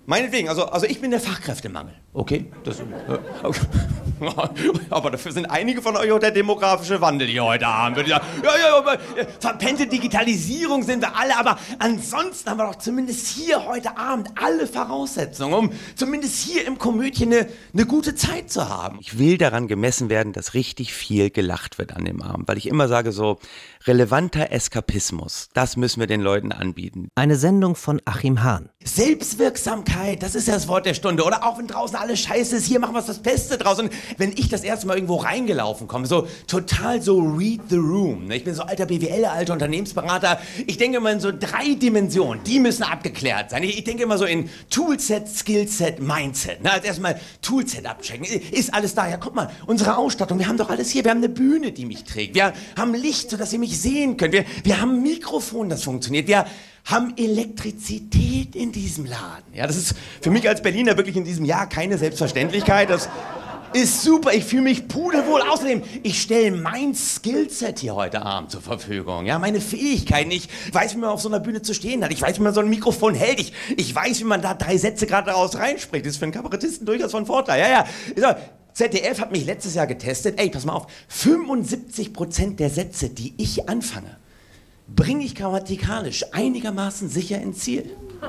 Meinetwegen, also ich bin der Fachkräftemangel. Okay, okay. Aber dafür sind einige von euch auch der demografische Wandel hier heute Abend. Ja, verpennte Digitalisierung sind wir alle, aber ansonsten haben wir doch zumindest hier heute Abend alle Voraussetzungen, um zumindest hier im Komödien eine gute Zeit zu haben. Ich will daran gemessen werden, dass richtig viel gelacht wird an dem Abend, weil ich immer sage so, relevanter Eskapismus, das müssen wir den Leuten anbieten. Eine Sendung von Achim Hahn. Selbstwirksamkeit, das ist ja das Wort der Stunde. Oder auch wenn draußen alles scheiße ist, hier machen wir das Beste draus. Und wenn ich das erste Mal irgendwo reingelaufen komme, so total so read the room. Ich bin so alter BWLer, alter Unternehmensberater. Ich denke immer in so 3 Dimensionen, die müssen abgeklärt sein. Ich denke immer so in Toolset, Skillset, Mindset. Also erstmal Toolset abchecken. Ist alles da? Ja, guck mal, unsere Ausstattung, wir haben doch alles hier. Wir haben eine Bühne, die mich trägt. Wir haben Licht, sodass ihr mich sehen könnt. Wir haben ein Mikrofon, das funktioniert. Wir haben Elektrizität in diesem Laden. Ja, das ist für mich als Berliner wirklich in diesem Jahr keine Selbstverständlichkeit. Das ist super, ich fühle mich pudelwohl. Außerdem, ich stelle mein Skillset hier heute Abend zur Verfügung. Ja, meine Fähigkeiten. Ich weiß, wie man auf so einer Bühne zu stehen hat. Ich weiß, wie man so ein Mikrofon hält. Ich weiß, wie man da 3 Sätze gerade daraus reinspricht. Das ist für einen Kabarettisten durchaus von Vorteil. Ja. ZDF hat mich letztes Jahr getestet. Ey, pass mal auf. 75% der Sätze, die ich anfange, bringe ich grammatikalisch einigermaßen sicher ins Ziel.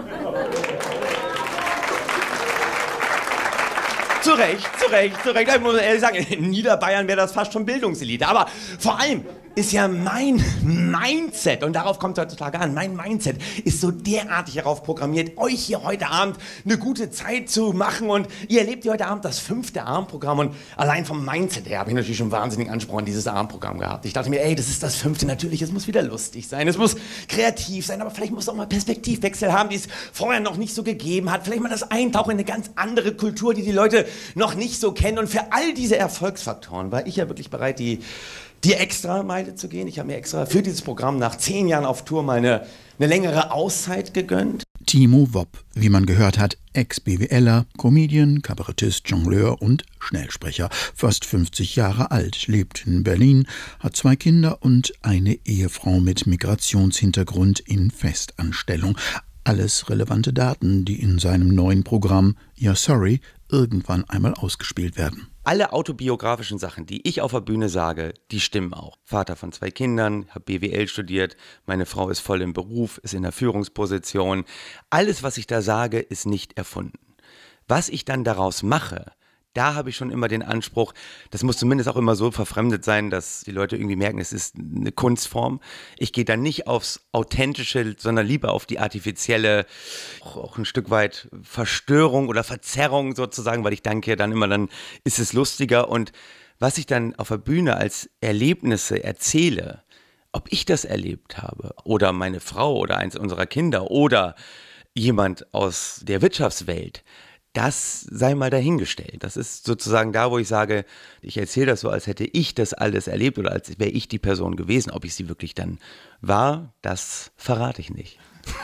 Zu Recht. Ich muss ehrlich sagen, in Niederbayern wäre das fast schon Bildungselite. Aber vor allem ist ja mein Mindset, und darauf kommt es heutzutage an, mein Mindset ist so derartig darauf programmiert, euch hier heute Abend eine gute Zeit zu machen. Und ihr erlebt hier heute Abend das 5. Abendprogramm. Und allein vom Mindset her habe ich natürlich schon wahnsinnigen Anspruch an dieses Abendprogramm gehabt. Ich dachte mir, ey, das ist das 5. Natürlich, es muss wieder lustig sein, es muss kreativ sein, aber vielleicht muss es auch mal Perspektivwechsel haben, die es vorher noch nicht so gegeben hat. Vielleicht mal das Eintauchen in eine ganz andere Kultur, die Leute noch nicht so kennen. Und für all diese Erfolgsfaktoren war ich ja wirklich bereit, die extra Meile zu gehen. Ich habe mir extra für dieses Programm nach 10 Jahren auf Tour mal eine längere Auszeit gegönnt. Timo Wopp, wie man gehört hat, Ex-BWLer, Comedian, Kabarettist, Jongleur und Schnellsprecher. Fast 50 Jahre alt, lebt in Berlin, hat 2 Kinder und eine Ehefrau mit Migrationshintergrund in Festanstellung. Alles relevante Daten, die in seinem neuen Programm Ja Sorry irgendwann einmal ausgespielt werden. Alle autobiografischen Sachen, die ich auf der Bühne sage, die stimmen auch. Vater von 2 Kindern, habe BWL studiert, meine Frau ist voll im Beruf, ist in der Führungsposition. Alles, was ich da sage, ist nicht erfunden. Was ich dann daraus mache, da habe ich schon immer den Anspruch, das muss zumindest auch immer so verfremdet sein, dass die Leute irgendwie merken, es ist eine Kunstform. Ich gehe dann nicht aufs Authentische, sondern lieber auf die artifizielle, auch ein Stück weit Verstörung oder Verzerrung sozusagen, weil ich denke dann ist es lustiger. Und was ich dann auf der Bühne als Erlebnisse erzähle, ob ich das erlebt habe oder meine Frau oder eins unserer Kinder oder jemand aus der Wirtschaftswelt, das sei mal dahingestellt. Das ist sozusagen da, wo ich sage, ich erzähle das so, als hätte ich das alles erlebt oder als wäre ich die Person gewesen. Ob ich sie wirklich dann war, das verrate ich nicht.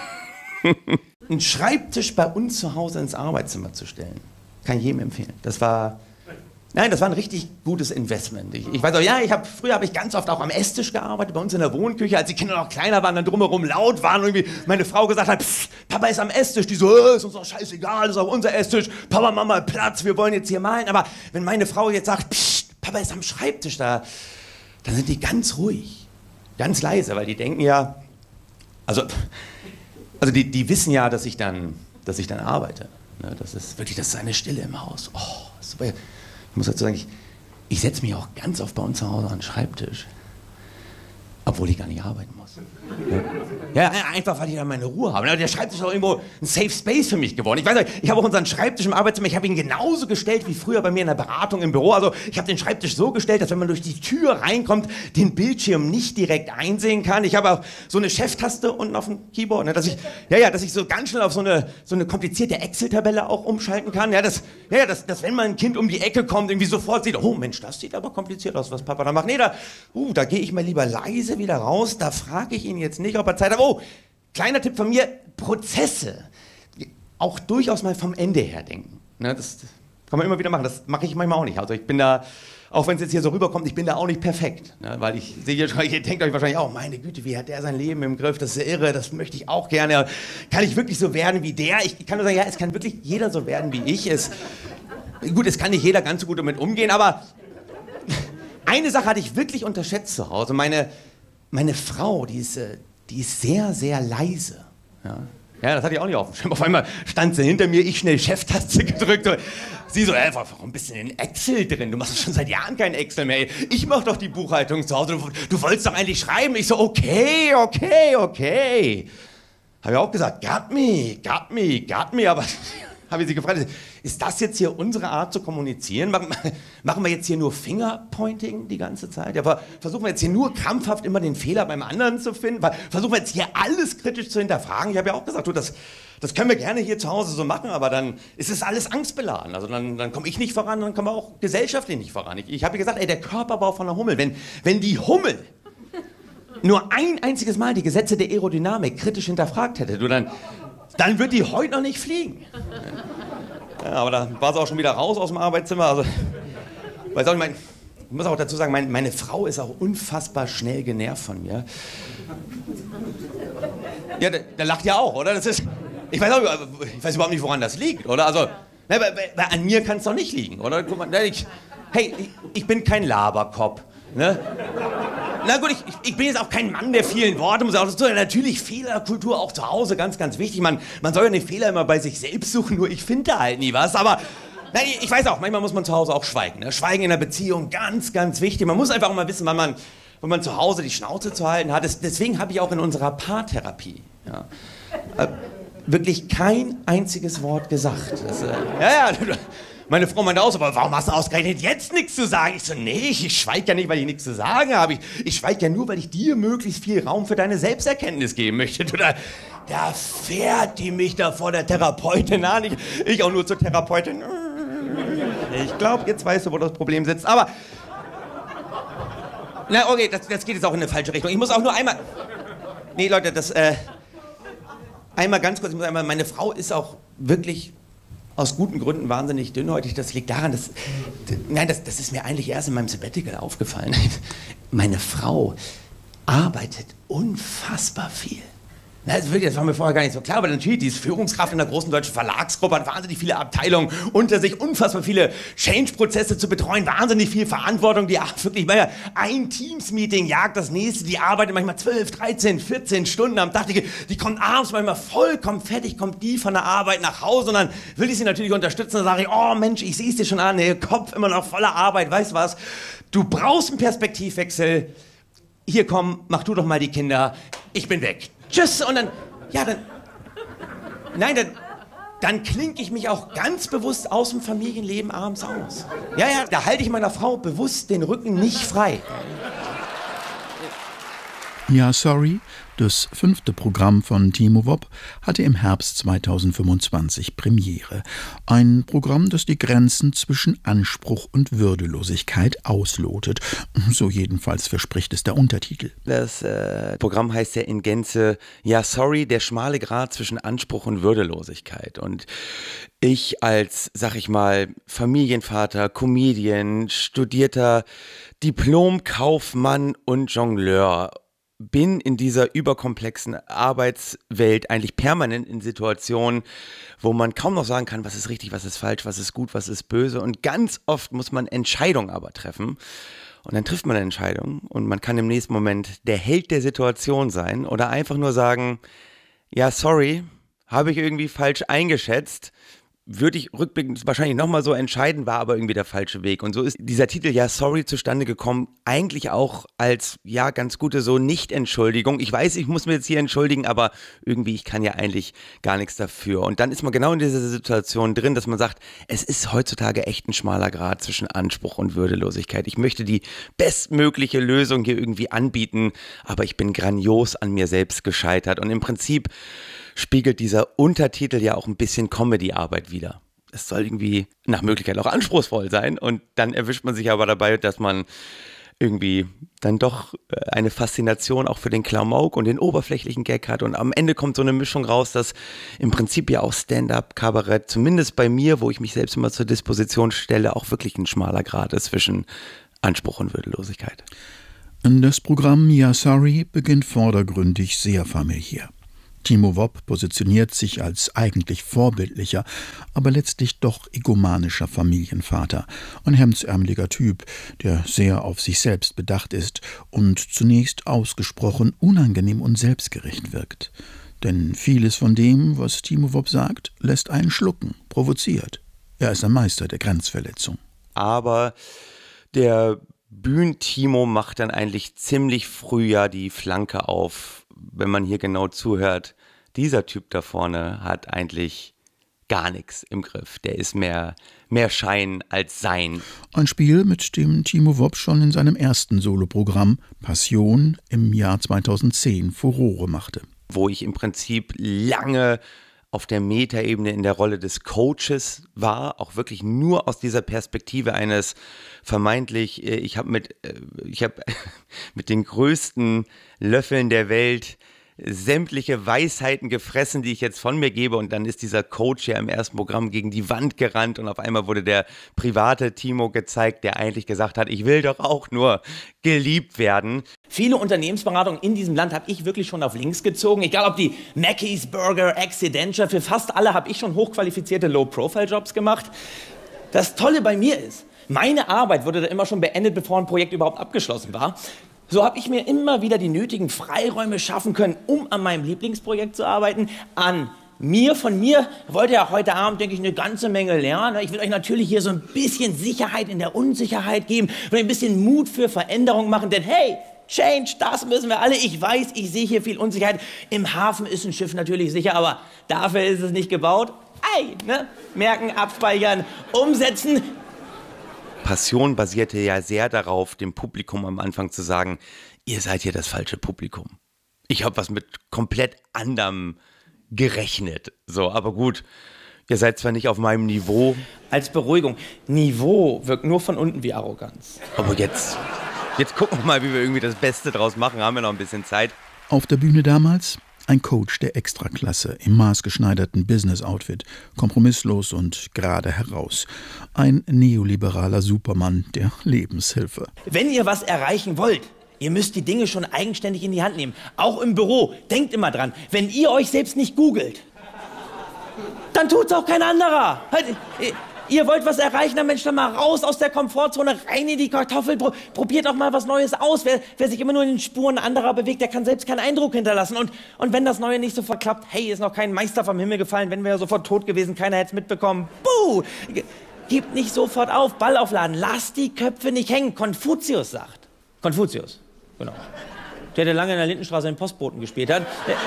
Einen Schreibtisch bei uns zu Hause ins Arbeitszimmer zu stellen, kann ich jedem empfehlen. Das war ein richtig gutes Investment. Ich weiß auch, ja, früher habe ich ganz oft auch am Esstisch gearbeitet, bei uns in der Wohnküche, als die Kinder noch kleiner waren, dann drumherum laut waren und irgendwie meine Frau gesagt hat, Papa ist am Esstisch, die so, ist uns doch scheißegal, ist auch unser Esstisch, Papa, Mama, Platz, wir wollen jetzt hier malen. Aber wenn meine Frau jetzt sagt, Papa ist am Schreibtisch, dann sind die ganz ruhig, ganz leise, weil die denken ja, also die wissen ja, dass ich dann arbeite. Das ist eine Stille im Haus. Oh, super. Ich muss dazu sagen, ich setze mich auch ganz oft bei uns zu Hause an den Schreibtisch, obwohl ich gar nicht arbeiten muss. Ja, einfach, weil ich da meine Ruhe habe. Der Schreibtisch ist auch irgendwo ein Safe Space für mich geworden. Ich weiß nicht, ich habe auch unseren Schreibtisch im Arbeitszimmer, ich habe ihn genauso gestellt wie früher bei mir in der Beratung im Büro. Also ich habe den Schreibtisch so gestellt, dass wenn man durch die Tür reinkommt, den Bildschirm nicht direkt einsehen kann. Ich habe auch so eine Cheftaste unten auf dem Keyboard, dass ich so ganz schnell auf so eine komplizierte Excel-Tabelle auch umschalten kann. Dass wenn mal ein Kind um die Ecke kommt, irgendwie sofort sieht, oh Mensch, das sieht aber kompliziert aus, was Papa da macht. Nee, da gehe ich mal lieber leise wieder raus, da frage ich ihn jetzt nicht, ob er Zeit hat. Oh, kleiner Tipp von mir, Prozesse auch durchaus mal vom Ende her denken. Das kann man immer wieder machen, das mache ich manchmal auch nicht. Also ich bin da Auch wenn es jetzt hier so rüberkommt, ich bin da auch nicht perfekt. Ne? Weil ich sehe hier schon, ihr denkt euch wahrscheinlich auch, meine Güte, wie hat der sein Leben im Griff? Das ist ja irre, das möchte ich auch gerne. Kann ich wirklich so werden wie der? Ich kann nur sagen, ja, es kann wirklich jeder so werden wie ich. Gut, es kann nicht jeder ganz so gut damit umgehen, aber eine Sache hatte ich wirklich unterschätzt zu Hause. Meine Frau, die ist sehr, sehr leise. Ja, das hatte ich auch nicht auf dem Schirm. Auf einmal stand sie hinter mir, ich schnell Cheftaste gedrückt. Sie so, warum bist du denn in Excel drin? Du machst schon seit Jahren kein Excel mehr. Ich mach doch die Buchhaltung zu Hause. Du wolltest doch eigentlich schreiben. Ich so, okay. Habe ich auch gesagt, got me. Aber habe ich sie gefragt, ist das jetzt hier unsere Art zu kommunizieren? Machen wir jetzt hier nur Fingerpointing die ganze Zeit? Ja, versuchen wir jetzt hier nur krampfhaft immer den Fehler beim anderen zu finden? Versuchen wir jetzt hier alles kritisch zu hinterfragen? Ich habe ja auch gesagt, das können wir gerne hier zu Hause so machen, aber dann ist es alles angstbeladen. Also dann komme ich nicht voran, dann kommen wir auch gesellschaftlich nicht voran. Ich habe gesagt, der Körperbau von einer Hummel, wenn die Hummel nur ein einziges Mal die Gesetze der Aerodynamik kritisch hinterfragt hätte, dann wird die heute noch nicht fliegen. Ja, aber da war sie auch schon wieder raus aus dem Arbeitszimmer. Also, weiß auch nicht, ich muss auch dazu sagen, meine Frau ist auch unfassbar schnell genervt von mir. Ja, der lacht ja auch, oder? Ich weiß überhaupt nicht, woran das liegt, oder? Also, weil an mir kann es doch nicht liegen, oder? Guck mal, ich bin kein Laberkopf. Ne? Na gut, ich bin jetzt auch kein Mann der vielen Worte, muss auch dazu sagen, natürlich Fehlerkultur auch zu Hause, ganz, ganz wichtig. Man soll ja den Fehler immer bei sich selbst suchen, nur ich finde da halt nie was. Aber ich weiß auch, manchmal muss man zu Hause auch schweigen. Ne? Schweigen in der Beziehung, ganz, ganz wichtig. Man muss einfach auch mal wissen, wann man zu Hause die Schnauze zu halten hat. Deswegen habe ich auch in unserer Paartherapie wirklich kein einziges Wort gesagt. Meine Frau meinte auch so, aber warum hast du ausgerechnet jetzt nichts zu sagen? Ich so, nee, ich schweige ja nicht, weil ich nichts zu sagen habe. Ich schweige ja nur, weil ich dir möglichst viel Raum für deine Selbsterkenntnis geben möchte. Da fährt die mich da vor der Therapeutin an. Ich auch nur zur Therapeutin. Ich glaube, jetzt weißt du, wo das Problem sitzt. Aber, na okay, das geht jetzt auch in eine falsche Richtung. Ich muss auch nur einmal... Nee, Leute, einmal ganz kurz, meine Frau ist auch wirklich... aus guten Gründen wahnsinnig dünnhäutig. Das liegt daran, das ist mir eigentlich erst in meinem Sabbatical aufgefallen. Meine Frau arbeitet unfassbar viel. Das war mir vorher gar nicht so klar, aber natürlich, die ist Führungskraft in einer großen deutschen Verlagsgruppe, hat wahnsinnig viele Abteilungen unter sich, unfassbar viele Change-Prozesse zu betreuen, wahnsinnig viel Verantwortung, die wirklich, ein Teams-Meeting jagt das nächste, die arbeitet manchmal 12, 13, 14 Stunden am Tag, die kommt abends manchmal vollkommen fertig, kommt die von der Arbeit nach Hause und dann will ich sie natürlich unterstützen, dann sage ich, oh Mensch, ich sehe es dir schon an, der Kopf immer noch voller Arbeit, weißt du was, du brauchst einen Perspektivwechsel, hier komm, mach du doch mal die Kinder, ich bin weg. Tschüss, und dann klinke ich mich auch ganz bewusst aus dem Familienleben abends aus. Ja, da halte ich meiner Frau bewusst den Rücken nicht frei. Ja, sorry, das 5. Programm von Timo Wopp hatte im Herbst 2025 Premiere. Ein Programm, das die Grenzen zwischen Anspruch und Würdelosigkeit auslotet. So jedenfalls verspricht es der Untertitel. Das Programm heißt ja in Gänze, ja sorry, der schmale Grat zwischen Anspruch und Würdelosigkeit. Und ich als, sag ich mal, Familienvater, Comedian, studierter Diplom-Kaufmann und Jongleur bin in dieser überkomplexen Arbeitswelt eigentlich permanent in Situationen, wo man kaum noch sagen kann, was ist richtig, was ist falsch, was ist gut, was ist böse. Und ganz oft muss man Entscheidungen aber treffen. Und dann trifft man eine Entscheidung und man kann im nächsten Moment der Held der Situation sein oder einfach nur sagen, ja, sorry, habe ich irgendwie falsch eingeschätzt. Würde ich rückblickend wahrscheinlich nochmal so entscheiden, war aber irgendwie der falsche Weg. Und so ist dieser Titel ja sorry zustande gekommen, eigentlich auch als ja ganz gute so Nicht-Entschuldigung. Ich weiß, ich muss mir jetzt hier entschuldigen, aber irgendwie, ich kann ja eigentlich gar nichts dafür. Und dann ist man genau in dieser Situation drin, dass man sagt, es ist heutzutage echt ein schmaler Grat zwischen Anspruch und Würdelosigkeit. Ich möchte die bestmögliche Lösung hier irgendwie anbieten, aber ich bin grandios an mir selbst gescheitert. Und im Prinzip spiegelt dieser Untertitel ja auch ein bisschen Comedy-Arbeit wider. Es soll irgendwie nach Möglichkeit auch anspruchsvoll sein und dann erwischt man sich aber dabei, dass man irgendwie dann doch eine Faszination auch für den Klamauk und den oberflächlichen Gag hat. Und am Ende kommt so eine Mischung raus, dass im Prinzip ja auch Stand-up-Kabarett, zumindest bei mir, wo ich mich selbst immer zur Disposition stelle, auch wirklich ein schmaler Grat ist zwischen Anspruch und Würdelosigkeit. Das Programm Ja Sorry beginnt vordergründig sehr familiär. Timo Wopp positioniert sich als eigentlich vorbildlicher, aber letztlich doch egomanischer Familienvater. Ein hemdsärmeliger Typ, der sehr auf sich selbst bedacht ist und zunächst ausgesprochen unangenehm und selbstgerecht wirkt. Denn vieles von dem, was Timo Wopp sagt, lässt einen schlucken, provoziert. Er ist ein Meister der Grenzverletzung. Aber der Bühnen-Timo macht dann eigentlich ziemlich früh ja die Flanke auf. Wenn man hier genau zuhört, dieser Typ da vorne hat eigentlich gar nichts im Griff. Der ist mehr Schein als Sein. Ein Spiel, mit dem Timo Wopp schon in seinem ersten Soloprogramm Passion im Jahr 2010 Furore machte. Wo ich im Prinzip lange auf der Metaebene in der Rolle des Coaches war, auch wirklich nur aus dieser Perspektive eines vermeintlich, ich habe mit den größten Löffeln der Welt sämtliche Weisheiten gefressen, die ich jetzt von mir gebe, und dann ist dieser Coach ja im ersten Programm gegen die Wand gerannt und auf einmal wurde der private Timo gezeigt, der eigentlich gesagt hat, ich will doch auch nur geliebt werden. Viele Unternehmensberatungen in diesem Land habe ich wirklich schon auf links gezogen. Egal ob die Mackey's, Burger, Accidentia, für fast alle habe ich schon hochqualifizierte Low-Profile-Jobs gemacht. Das Tolle bei mir ist, meine Arbeit wurde da immer schon beendet, bevor ein Projekt überhaupt abgeschlossen war. So habe ich mir immer wieder die nötigen Freiräume schaffen können, um an meinem Lieblingsprojekt zu arbeiten. Von mir wollt ihr ja heute Abend, denke ich, eine ganze Menge lernen. Ich will euch natürlich hier so ein bisschen Sicherheit in der Unsicherheit geben und ein bisschen Mut für Veränderung machen, denn hey, Change, das müssen wir alle. Ich weiß, ich sehe hier viel Unsicherheit. Im Hafen ist ein Schiff natürlich sicher, aber dafür ist es nicht gebaut. Merken, abspeichern, umsetzen. Passion basierte ja sehr darauf, dem Publikum am Anfang zu sagen, ihr seid hier das falsche Publikum. Ich habe was mit komplett anderem gerechnet. So, aber gut, ihr seid zwar nicht auf meinem Niveau. Als Beruhigung, Niveau wirkt nur von unten wie Arroganz. Aber jetzt gucken wir mal, wie wir irgendwie das Beste draus machen. Haben wir noch ein bisschen Zeit. Auf der Bühne damals ein Coach der Extraklasse im maßgeschneiderten Business-Outfit, kompromisslos und gerade heraus. Ein neoliberaler Supermann der Lebenshilfe. Wenn ihr was erreichen wollt, ihr müsst die Dinge schon eigenständig in die Hand nehmen. Auch im Büro. Denkt immer dran, wenn ihr euch selbst nicht googelt, dann tut's auch kein anderer. Ihr wollt was erreichen, dann Mensch, dann mal raus aus der Komfortzone, rein in die Kartoffel, probiert auch mal was Neues aus. Wer sich immer nur in den Spuren anderer bewegt, der kann selbst keinen Eindruck hinterlassen. Und wenn das Neue nicht sofort klappt, hey, ist noch kein Meister vom Himmel gefallen, wenn wir ja sofort tot gewesen, keiner hätte es mitbekommen. Buh! Gebt nicht sofort auf, Ball aufladen, lasst die Köpfe nicht hängen. Konfuzius sagt. Konfuzius, genau. Der lange in der Lindenstraße den Postboten gespielt hat.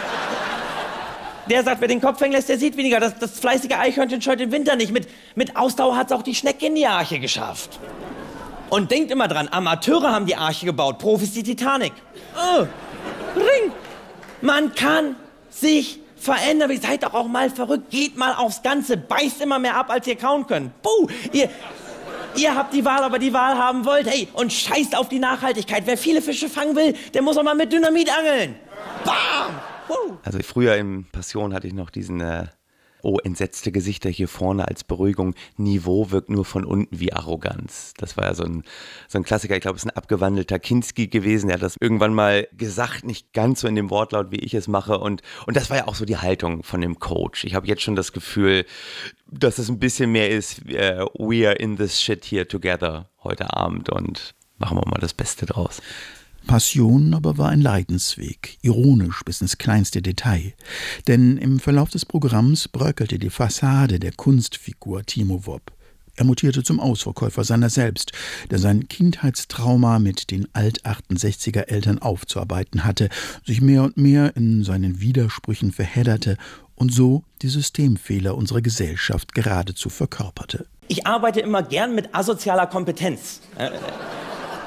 Der sagt, wer den Kopf hängen lässt, der sieht weniger. Das fleißige Eichhörnchen scheut den Winter nicht. Mit Ausdauer hat es auch die Schnecke in die Arche geschafft. Und denkt immer dran, Amateure haben die Arche gebaut, Profis die Titanic. Ring! Man kann sich verändern. Ihr seid doch auch mal verrückt. Geht mal aufs Ganze. Beißt immer mehr ab, als ihr kauen könnt. Buh! Ihr habt die Wahl, ob ihr die Wahl haben wollt. Hey, und scheißt auf die Nachhaltigkeit. Wer viele Fische fangen will, der muss auch mal mit Dynamit angeln. Bam! Also früher in Passion hatte ich noch diesen entsetzte Gesichter hier vorne als Beruhigung. Niveau wirkt nur von unten wie Arroganz. Das war ja so ein Klassiker. Ich glaube, es ist ein abgewandelter Kinski gewesen. Der hat das irgendwann mal gesagt, nicht ganz so in dem Wortlaut, wie ich es mache. Und das war ja auch so die Haltung von dem Coach. Ich habe jetzt schon das Gefühl, dass es ein bisschen mehr ist, we are in this shit here together heute Abend und machen wir mal das Beste draus. Passion aber war ein Leidensweg, ironisch bis ins kleinste Detail. Denn im Verlauf des Programms bröckelte die Fassade der Kunstfigur Timo Wopp. Er mutierte zum Ausverkäufer seiner selbst, der sein Kindheitstrauma mit den Alt-68er-Eltern aufzuarbeiten hatte, sich mehr und mehr in seinen Widersprüchen verhedderte und so die Systemfehler unserer Gesellschaft geradezu verkörperte. Ich arbeite immer gern mit asozialer Kompetenz.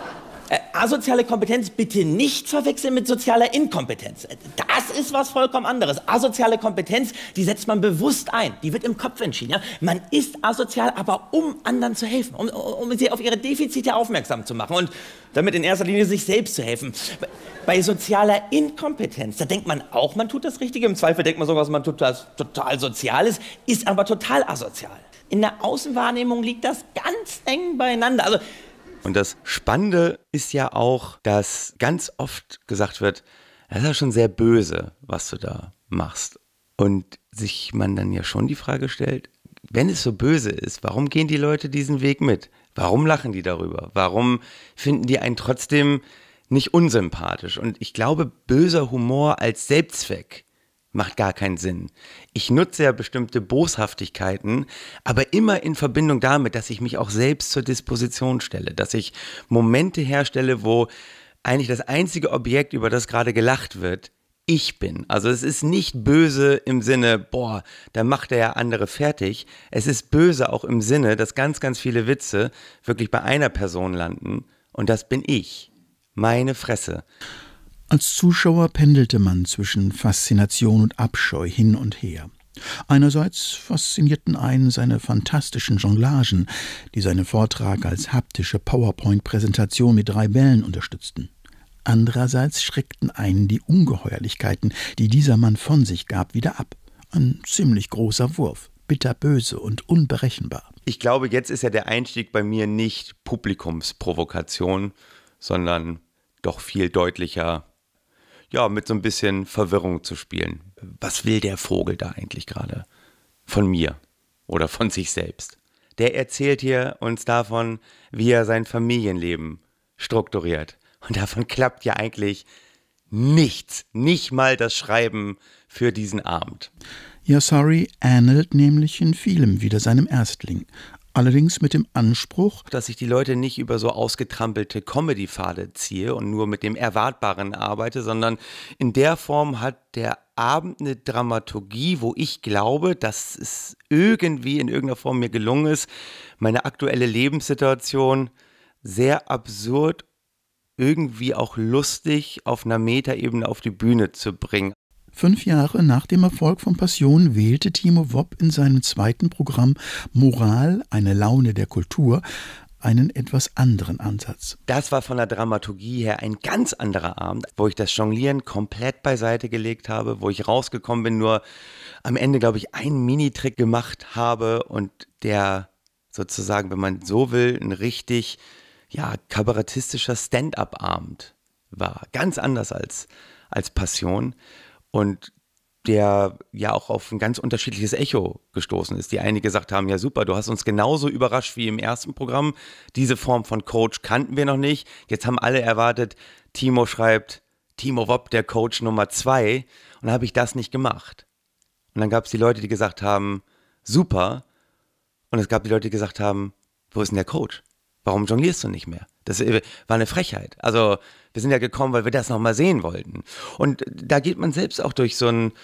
Asoziale Kompetenz bitte nicht verwechseln mit sozialer Inkompetenz. Das ist was vollkommen anderes. Asoziale Kompetenz, die setzt man bewusst ein. Die wird im Kopf entschieden. Ja? Man ist asozial, aber um anderen zu helfen, um sie auf ihre Defizite aufmerksam zu machen und damit in erster Linie sich selbst zu helfen. Bei sozialer Inkompetenz, da denkt man auch, man tut das Richtige. Im Zweifel denkt man sogar, man tut das total Soziales, ist aber total asozial. In der Außenwahrnehmung liegt das ganz eng beieinander. Also, und das Spannende ist ja auch, dass ganz oft gesagt wird, das ist ja schon sehr böse, was du da machst. Und sich man dann ja schon die Frage stellt, wenn es so böse ist, warum gehen die Leute diesen Weg mit? Warum lachen die darüber? Warum finden die einen trotzdem nicht unsympathisch? Und ich glaube, böser Humor als Selbstzweck macht gar keinen Sinn. Ich nutze ja bestimmte Boshaftigkeiten, aber immer in Verbindung damit, dass ich mich auch selbst zur Disposition stelle, dass ich Momente herstelle, wo eigentlich das einzige Objekt, über das gerade gelacht wird, ich bin. Also es ist nicht böse im Sinne, boah, da macht er ja andere fertig. Es ist böse auch im Sinne, dass ganz, ganz viele Witze wirklich bei einer Person landen und das bin ich. Meine Fresse. Als Zuschauer pendelte man zwischen Faszination und Abscheu hin und her. Einerseits faszinierten einen seine fantastischen Jonglagen, die seinen Vortrag als haptische PowerPoint-Präsentation mit 3 Bällen unterstützten. Andererseits schreckten einen die Ungeheuerlichkeiten, die dieser Mann von sich gab, wieder ab. Ein ziemlich großer Wurf, bitterböse und unberechenbar. Ich glaube, jetzt ist ja der Einstieg bei mir nicht Publikumsprovokation, sondern doch viel deutlicher, ja, mit so ein bisschen Verwirrung zu spielen. Was will der Vogel da eigentlich gerade von mir oder von sich selbst? Der erzählt hier uns davon, wie er sein Familienleben strukturiert. Und davon klappt ja eigentlich nichts, nicht mal das Schreiben für diesen Abend. Yassari ähnelt nämlich in vielem wieder seinem Erstling. Allerdings mit dem Anspruch, dass ich die Leute nicht über so ausgetrampelte Comedy-Pfade ziehe und nur mit dem Erwartbaren arbeite, sondern in der Form hat der Abend eine Dramaturgie, wo ich glaube, dass es irgendwie in irgendeiner Form mir gelungen ist, meine aktuelle Lebenssituation sehr absurd, irgendwie auch lustig auf einer Metaebene auf die Bühne zu bringen. 5 Jahre nach dem Erfolg von Passion wählte Timo Wopp in seinem zweiten Programm Moral, eine Laune der Kultur, einen etwas anderen Ansatz. Das war von der Dramaturgie her ein ganz anderer Abend, wo ich das Jonglieren komplett beiseite gelegt habe, wo ich rausgekommen bin, nur am Ende, glaube ich, einen Minitrick gemacht habe und der sozusagen, wenn man so will, ein richtig kabarettistischer Stand-up-Abend war. Ganz anders als Passion. Und der ja auch auf ein ganz unterschiedliches Echo gestoßen ist. Die einen gesagt haben, ja super, du hast uns genauso überrascht wie im ersten Programm. Diese Form von Coach kannten wir noch nicht. Jetzt haben alle erwartet, Timo schreibt, Timo Wopp, der Coach Nummer 2. Und dann habe ich das nicht gemacht. Und dann gab es die Leute, die gesagt haben, super. Und es gab die Leute, die gesagt haben, wo ist denn der Coach? Warum jonglierst du nicht mehr? Das war eine Frechheit. Also wir sind ja gekommen, weil wir das nochmal sehen wollten. Und da geht man selbst auch durch so ein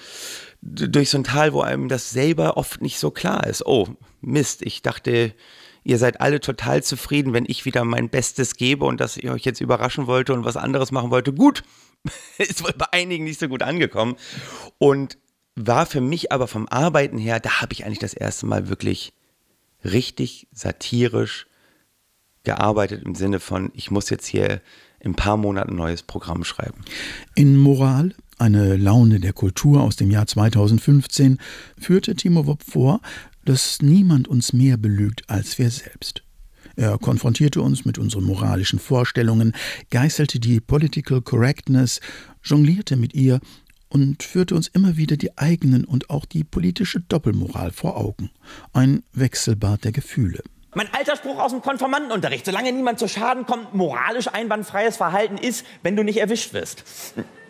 Tal, wo einem das selber oft nicht so klar ist. Oh, Mist, ich dachte, ihr seid alle total zufrieden, wenn ich wieder mein Bestes gebe und dass ich euch jetzt überraschen wollte und was anderes machen wollte. Gut, ist wohl bei einigen nicht so gut angekommen. Und war für mich aber vom Arbeiten her, da habe ich eigentlich das erste Mal wirklich richtig satirisch gearbeitet im Sinne von, ich muss jetzt hier in ein paar Monaten ein neues Programm schreiben. In Moral, eine Laune der Kultur aus dem Jahr 2015, führte Timo Wopp vor, dass niemand uns mehr belügt als wir selbst. Er konfrontierte uns mit unseren moralischen Vorstellungen, geißelte die Political Correctness, jonglierte mit ihr und führte uns immer wieder die eigenen und auch die politische Doppelmoral vor Augen. Ein Wechselbad der Gefühle. Mein alter Spruch aus dem Konformantenunterricht, solange niemand zu Schaden kommt, moralisch einwandfreies Verhalten ist, wenn du nicht erwischt wirst.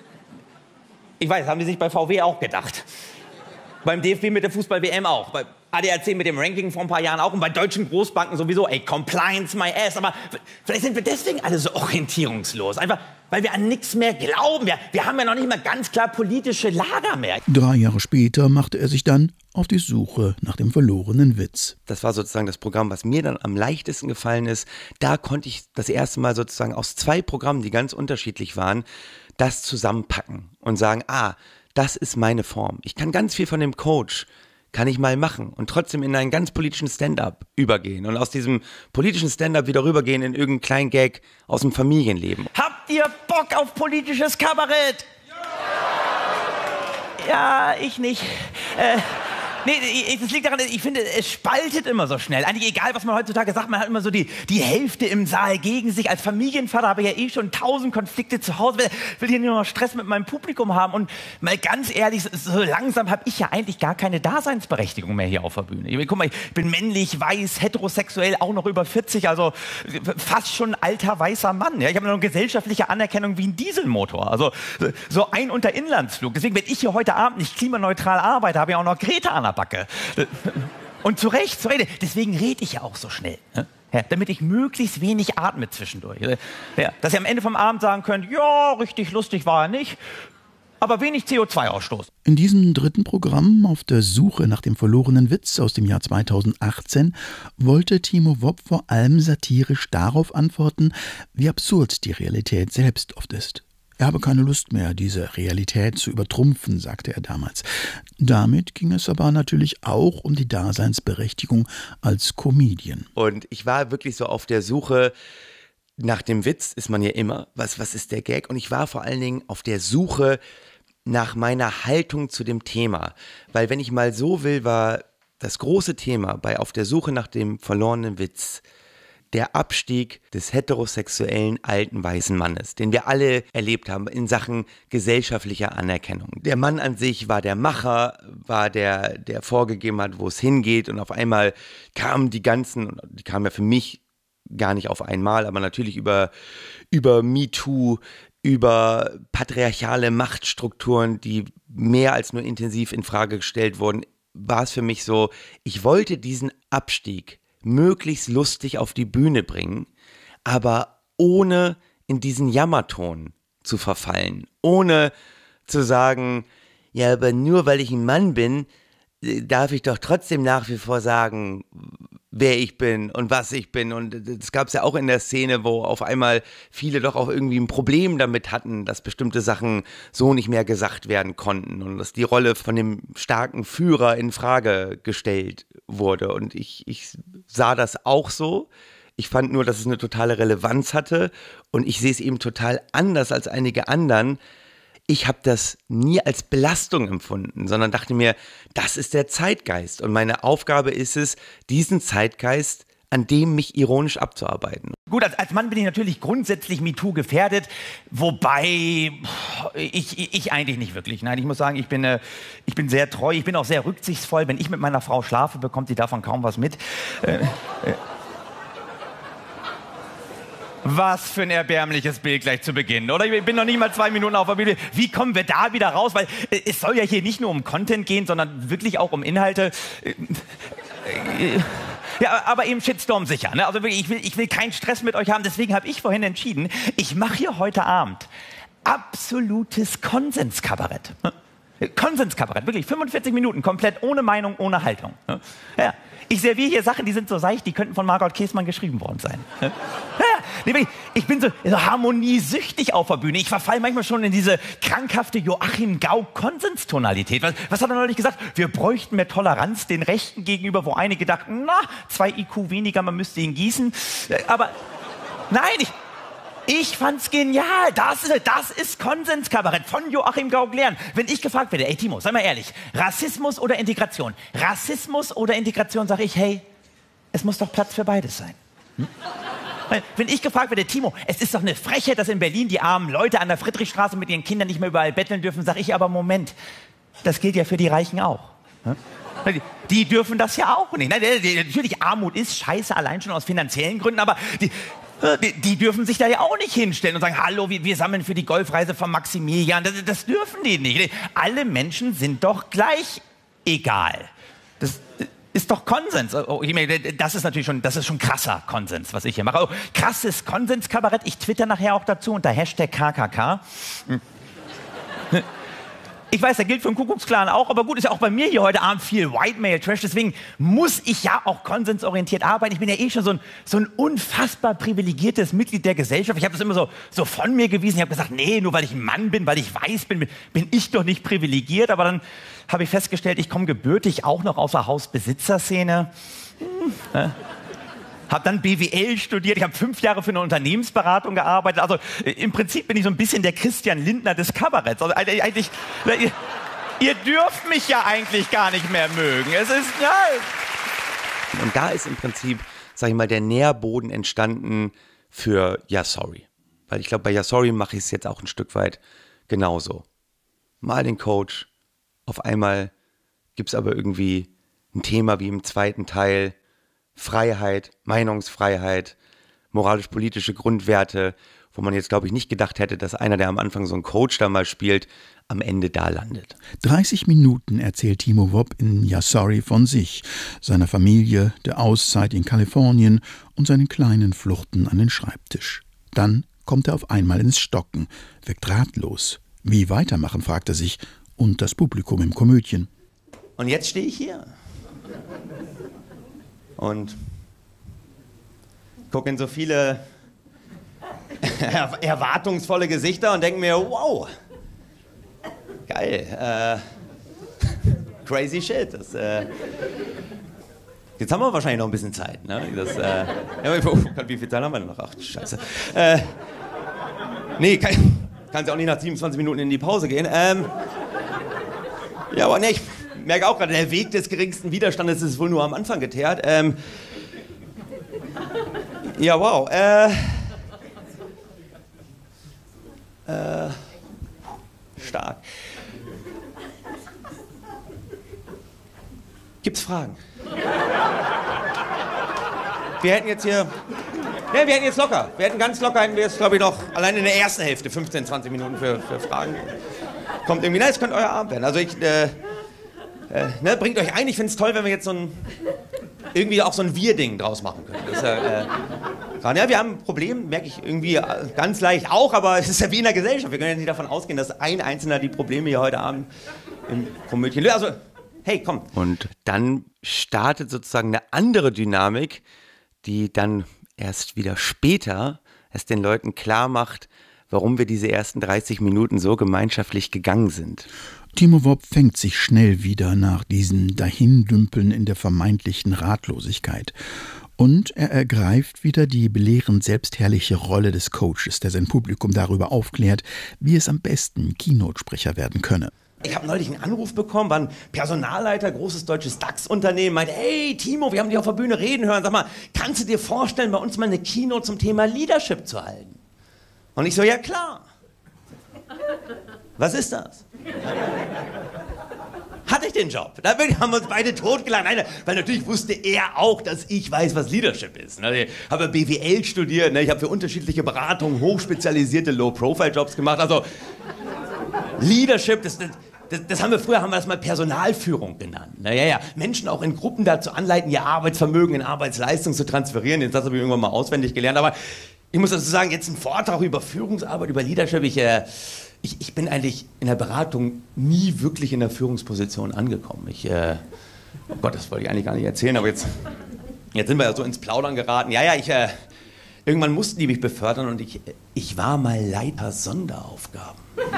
Ich weiß, haben die sich bei VW auch gedacht. Beim DFB mit der Fußball-WM auch. ADAC mit dem Ranking vor ein paar Jahren auch und bei deutschen Großbanken sowieso. Ey, Compliance my ass. Aber vielleicht sind wir deswegen alle so orientierungslos. Einfach, weil wir an nichts mehr glauben. Wir haben ja noch nicht mal ganz klar politische Lager mehr. 3 Jahre später machte er sich dann auf die Suche nach dem verlorenen Witz. Das war sozusagen das Programm, was mir dann am leichtesten gefallen ist. Da konnte ich das erste Mal sozusagen aus 2 Programmen, die ganz unterschiedlich waren, das zusammenpacken und sagen, das ist meine Form. Ich kann ganz viel von dem Coach, kann ich mal machen und trotzdem in einen ganz politischen Stand-up übergehen und aus diesem politischen Stand-up wieder rübergehen in irgendeinen kleinen Gag aus dem Familienleben. Habt ihr Bock auf politisches Kabarett? Ja, ich nicht. Nee, das liegt daran, ich finde, es spaltet immer so schnell. Eigentlich egal, was man heutzutage sagt, man hat immer so die Hälfte im Saal gegen sich. Als Familienvater habe ich ja schon 1000 Konflikte zu Hause. Will hier nur noch Stress mit meinem Publikum haben. Und mal ganz ehrlich, so langsam habe ich ja eigentlich gar keine Daseinsberechtigung mehr hier auf der Bühne. Guck mal, ich bin männlich, weiß, heterosexuell, auch noch über 40, also fast schon alter weißer Mann. Ja? Ich habe noch eine gesellschaftliche Anerkennung wie ein Dieselmotor. Also so ein Unterinlandsflug. Deswegen, wenn ich hier heute Abend nicht klimaneutral arbeite, habe ich auch noch Greta an der Backe. Und zu Recht. Deswegen rede ich ja auch so schnell. Ja, damit ich möglichst wenig atme zwischendurch. Ja, dass ihr am Ende vom Abend sagen könnt, ja, richtig lustig war er nicht, aber wenig CO2-Ausstoß. In diesem 3. Programm auf der Suche nach dem verlorenen Witz aus dem Jahr 2018 wollte Timo Wopp vor allem satirisch darauf antworten, wie absurd die Realität selbst oft ist. Er habe keine Lust mehr, diese Realität zu übertrumpfen, sagte er damals. Damit ging es aber natürlich auch um die Daseinsberechtigung als Comedian. Und ich war wirklich so auf der Suche nach dem Witz, ist man ja immer, was ist der Gag? Und ich war vor allen Dingen auf der Suche nach meiner Haltung zu dem Thema. Weil wenn ich mal so will, war das große Thema bei Auf der Suche nach dem verlorenen Witz der Abstieg des heterosexuellen alten weißen Mannes, den wir alle erlebt haben in Sachen gesellschaftlicher Anerkennung. Der Mann an sich war der Macher, war der vorgegeben hat, wo es hingeht, und auf einmal kamen die kamen ja für mich gar nicht auf einmal, aber natürlich über MeToo, über patriarchale Machtstrukturen, die mehr als nur intensiv in Frage gestellt wurden, war es für mich so, ich wollte diesen Abstieg möglichst lustig auf die Bühne bringen, aber ohne in diesen Jammerton zu verfallen, ohne zu sagen, ja, aber nur weil ich ein Mann bin, darf ich doch trotzdem nach wie vor sagen, wer ich bin und was ich bin. Und das gab es ja auch in der Szene, wo auf einmal viele doch auch irgendwie ein Problem damit hatten, dass bestimmte Sachen so nicht mehr gesagt werden konnten und dass die Rolle von dem starken Führer in Frage gestellt wurde. Und ich sah das auch so. Ich fand nur, dass es eine totale Relevanz hatte und ich sehe es eben total anders als einige anderen. Ich habe das nie als Belastung empfunden, sondern dachte mir, das ist der Zeitgeist. Und meine Aufgabe ist es, diesen Zeitgeist an dem mich ironisch abzuarbeiten. Gut, als Mann bin ich natürlich grundsätzlich MeToo gefährdet, wobei ich eigentlich nicht wirklich. Nein, ich muss sagen, ich bin sehr treu, ich bin auch sehr rücksichtsvoll. Wenn ich mit meiner Frau schlafe, bekommt sie davon kaum was mit. Was für ein erbärmliches Bild gleich zu Beginn, oder? Ich bin noch nicht mal 2 Minuten auf der Bühne. Wie kommen wir da wieder raus? Weil es soll ja hier nicht nur um Content gehen, sondern wirklich auch um Inhalte. Ja, aber eben Shitstorm sicher. Ne? Also wirklich, ich will keinen Stress mit euch haben. Deswegen habe ich vorhin entschieden, ich mache hier heute Abend absolutes Konsenskabarett. Konsenskabarett, wirklich 45 Minuten, komplett ohne Meinung, ohne Haltung. Ja. Ich serviere hier Sachen, die sind so seicht, die könnten von Margot Käßmann geschrieben worden sein. Ja. Ich bin so harmoniesüchtig auf der Bühne. Ich verfalle manchmal schon in diese krankhafte Joachim Gauck-Konsenstonalität. Was hat er neulich gesagt? Wir bräuchten mehr Toleranz den Rechten gegenüber, wo einige dachten, 2 IQ weniger, man müsste ihn gießen. Aber nein, ich fand's genial. Das ist Konsenskabarett von Joachim Gauck lernen. Wenn ich gefragt werde, ey Timo, sei mal ehrlich, Rassismus oder Integration? Rassismus oder Integration, sage ich, hey, es muss doch Platz für beides sein. Wenn ich gefragt werde, Timo, es ist doch eine Frechheit, dass in Berlin die armen Leute an der Friedrichstraße mit ihren Kindern nicht mehr überall betteln dürfen, sage ich aber, Moment, das gilt ja für die Reichen auch. Die dürfen das ja auch nicht. Natürlich, Armut ist scheiße, allein schon aus finanziellen Gründen, aber die dürfen sich da ja auch nicht hinstellen und sagen, hallo, wir sammeln für die Golfreise von Maximilian. Das dürfen die nicht. Alle Menschen sind doch gleich egal. ist doch Konsens. Oh, das ist natürlich schon krasser Konsens, was ich hier mache. Oh, krasses Konsenskabarett. Ich twitter nachher auch dazu unter Hashtag KKK. Ich weiß, der gilt für den Kuckucksklan auch, aber gut, ist ja auch bei mir hier heute Abend viel White Male Trash, deswegen muss ich ja auch konsensorientiert arbeiten. Ich bin ja eh schon so ein unfassbar privilegiertes Mitglied der Gesellschaft. Ich habe das immer so von mir gewiesen. Ich habe gesagt, nee, nur weil ich ein Mann bin, weil ich weiß bin ich doch nicht privilegiert. Aber dann habe ich festgestellt, ich komme gebürtig auch noch aus der Hausbesitzerszene. Habe dann BWL studiert, ich habe 5 Jahre für eine Unternehmensberatung gearbeitet. Also im Prinzip bin ich so ein bisschen der Christian Lindner des Kabaretts. Also eigentlich, ihr dürft mich ja eigentlich gar nicht mehr mögen. Es ist, ja. Und da ist im Prinzip, sag ich mal, der Nährboden entstanden für Ja, sorry. Weil ich glaube, bei Ja, sorry mache ich es jetzt auch ein Stück weit genauso. Mal den Coach, auf einmal gibt es aber irgendwie ein Thema wie im zweiten Teil, Freiheit, Meinungsfreiheit, moralisch-politische Grundwerte, wo man jetzt, glaube ich, nicht gedacht hätte, dass einer, der am Anfang so einen Coach da mal spielt, am Ende da landet. 30 Minuten erzählt Timo Wopp in Ja, sorry von sich, seiner Familie, der Auszeit in Kalifornien und seinen kleinen Fluchten an den Schreibtisch. Dann kommt er auf einmal ins Stocken, wirkt ratlos. Wie weitermachen, fragt er sich, und das Publikum im Komödien. Und jetzt stehe ich hier. Und gucke in so viele erwartungsvolle Gesichter und denke mir, wow, geil, crazy shit. Jetzt haben wir wahrscheinlich noch ein bisschen Zeit. Ne? Wie viel Zeit haben wir denn noch? Ach, scheiße. Nee, kann auch nicht nach 27 Minuten in die Pause gehen. Ja, aber nee, ich merke auch gerade, der Weg des geringsten Widerstandes ist wohl nur am Anfang geteert. Ja, wow. Stark. Gibt's Fragen? Wir hätten jetzt hier... Ja, wir hätten jetzt locker. Wir hätten ganz locker, hätten wir jetzt, glaube ich, noch allein in der ersten Hälfte 15, 20 Minuten für Fragen. Kommt irgendwie, na, es könnte euer Abend werden. Also bringt euch ein. Ich finde es toll, wenn wir jetzt irgendwie auch so ein Wir-Ding draus machen können. Das ist ja, wir haben ein Problem, merke ich irgendwie ganz leicht auch, aber es ist ja wie in der Gesellschaft. Wir können ja nicht davon ausgehen, dass ein Einzelner die Probleme hier heute Abend im Komödien löst. Also, hey, komm. Und dann startet sozusagen eine andere Dynamik, die dann erst wieder später es den Leuten klar macht, warum wir diese ersten 30 Minuten so gemeinschaftlich gegangen sind. Timo Wopp fängt sich schnell wieder nach diesem Dahindümpeln in der vermeintlichen Ratlosigkeit. Und er ergreift wieder die belehrend selbstherrliche Rolle des Coaches, der sein Publikum darüber aufklärt, wie es am besten Keynote-Sprecher werden könne. Ich habe neulich einen Anruf bekommen, war ein Personalleiter, großes deutsches DAX-Unternehmen, meinte, hey Timo, wir haben dich auf der Bühne reden hören, sag mal, kannst du dir vorstellen, bei uns mal eine Keynote zum Thema Leadership zu halten? Und ich so, ja klar. Was ist das? Hatte ich den Job. Da haben wir uns beide totgelacht. Nein, weil natürlich wusste er auch, dass ich weiß, was Leadership ist. Ich habe BWL studiert, ich habe für unterschiedliche Beratungen hochspezialisierte Low-Profile-Jobs gemacht. Also Leadership, das haben wir das mal Personalführung genannt. Ja. Menschen auch in Gruppen dazu anleiten, ihr Arbeitsvermögen in Arbeitsleistung zu transferieren. Das habe ich irgendwann mal auswendig gelernt. Aber ich muss dazu sagen, jetzt ein Vortrag über Führungsarbeit, über Leadership. Ich bin eigentlich in der Beratung nie wirklich in der Führungsposition angekommen. Oh Gott, das wollte ich eigentlich gar nicht erzählen, aber jetzt sind wir ja so ins Plaudern geraten. Irgendwann mussten die mich befördern und ich war mal Leiter Sonderaufgaben.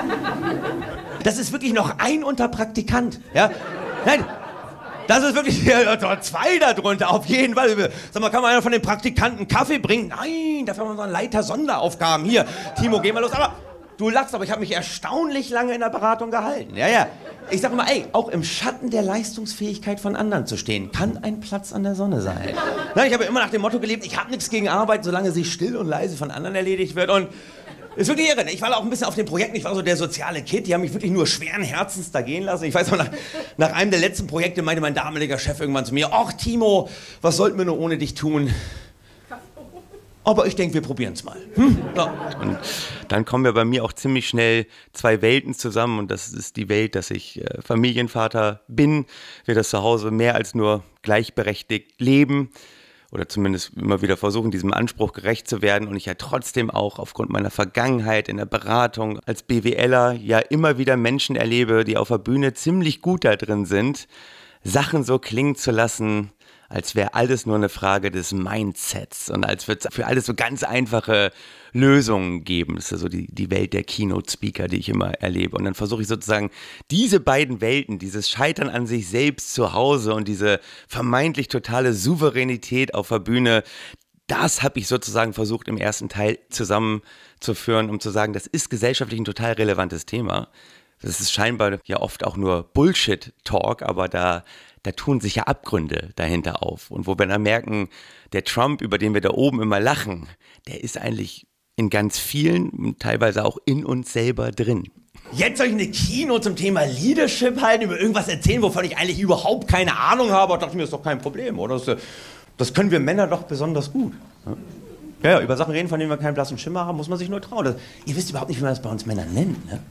Das ist wirklich noch ein Unterpraktikant. Ja? Nein, das ist wirklich 2 darunter, auf jeden Fall. Sag mal, kann mal einer von den Praktikanten Kaffee bringen? Nein, dafür haben wir so einen Leiter Sonderaufgaben. Hier, Timo, geh mal los. Aber du lachst, aber ich habe mich erstaunlich lange in der Beratung gehalten. Ja. Ich sage immer, auch im Schatten der Leistungsfähigkeit von anderen zu stehen, kann ein Platz an der Sonne sein. Ich habe immer nach dem Motto gelebt, ich habe nichts gegen Arbeit, solange sie still und leise von anderen erledigt wird. Und ist wirklich irre. Ich war auch ein bisschen auf den Projekten, ich war so der soziale Kid, die haben mich wirklich nur schweren Herzens da gehen lassen. Ich weiß auch, nach einem der letzten Projekte meinte mein damaliger Chef irgendwann zu mir, ach Timo, was sollten wir nur ohne dich tun? aber ich denke, wir probieren es mal. Ja. Und dann kommen ja bei mir auch ziemlich schnell zwei Welten zusammen und das ist die Welt, dass ich Familienvater bin, wir das zu Hause mehr als nur gleichberechtigt leben oder zumindest immer wieder versuchen, diesem Anspruch gerecht zu werden und ich ja trotzdem auch aufgrund meiner Vergangenheit in der Beratung als BWLer ja immer wieder Menschen erlebe, die auf der Bühne ziemlich gut da drin sind, Sachen so klingen zu lassen, als wäre alles nur eine Frage des Mindsets und als würde es für alles so ganz einfache Lösungen geben. Das ist ja so die Welt der Keynote-Speaker, die ich immer erlebe. Und dann versuche ich sozusagen diese beiden Welten, dieses Scheitern an sich selbst zu Hause und diese vermeintlich totale Souveränität auf der Bühne, das habe ich sozusagen versucht im ersten Teil zusammenzuführen, um zu sagen, das ist gesellschaftlich ein total relevantes Thema. Das ist scheinbar ja oft auch nur Bullshit-Talk, aber da tun sich ja Abgründe dahinter auf. Und wo wir dann merken, der Trump, über den wir da oben immer lachen, der ist eigentlich in ganz vielen, teilweise auch in uns selber drin. Jetzt soll ich eine Keynote zum Thema Leadership halten, über irgendwas erzählen, wovon ich eigentlich überhaupt keine Ahnung habe. Ich dachte mir, das ist doch kein Problem, oder? Das können wir Männer doch besonders gut. Ja, über Sachen reden, von denen wir keinen blassen Schimmer haben, muss man sich nur trauen. Ihr wisst überhaupt nicht, wie man das bei uns Männern nennt. Ne?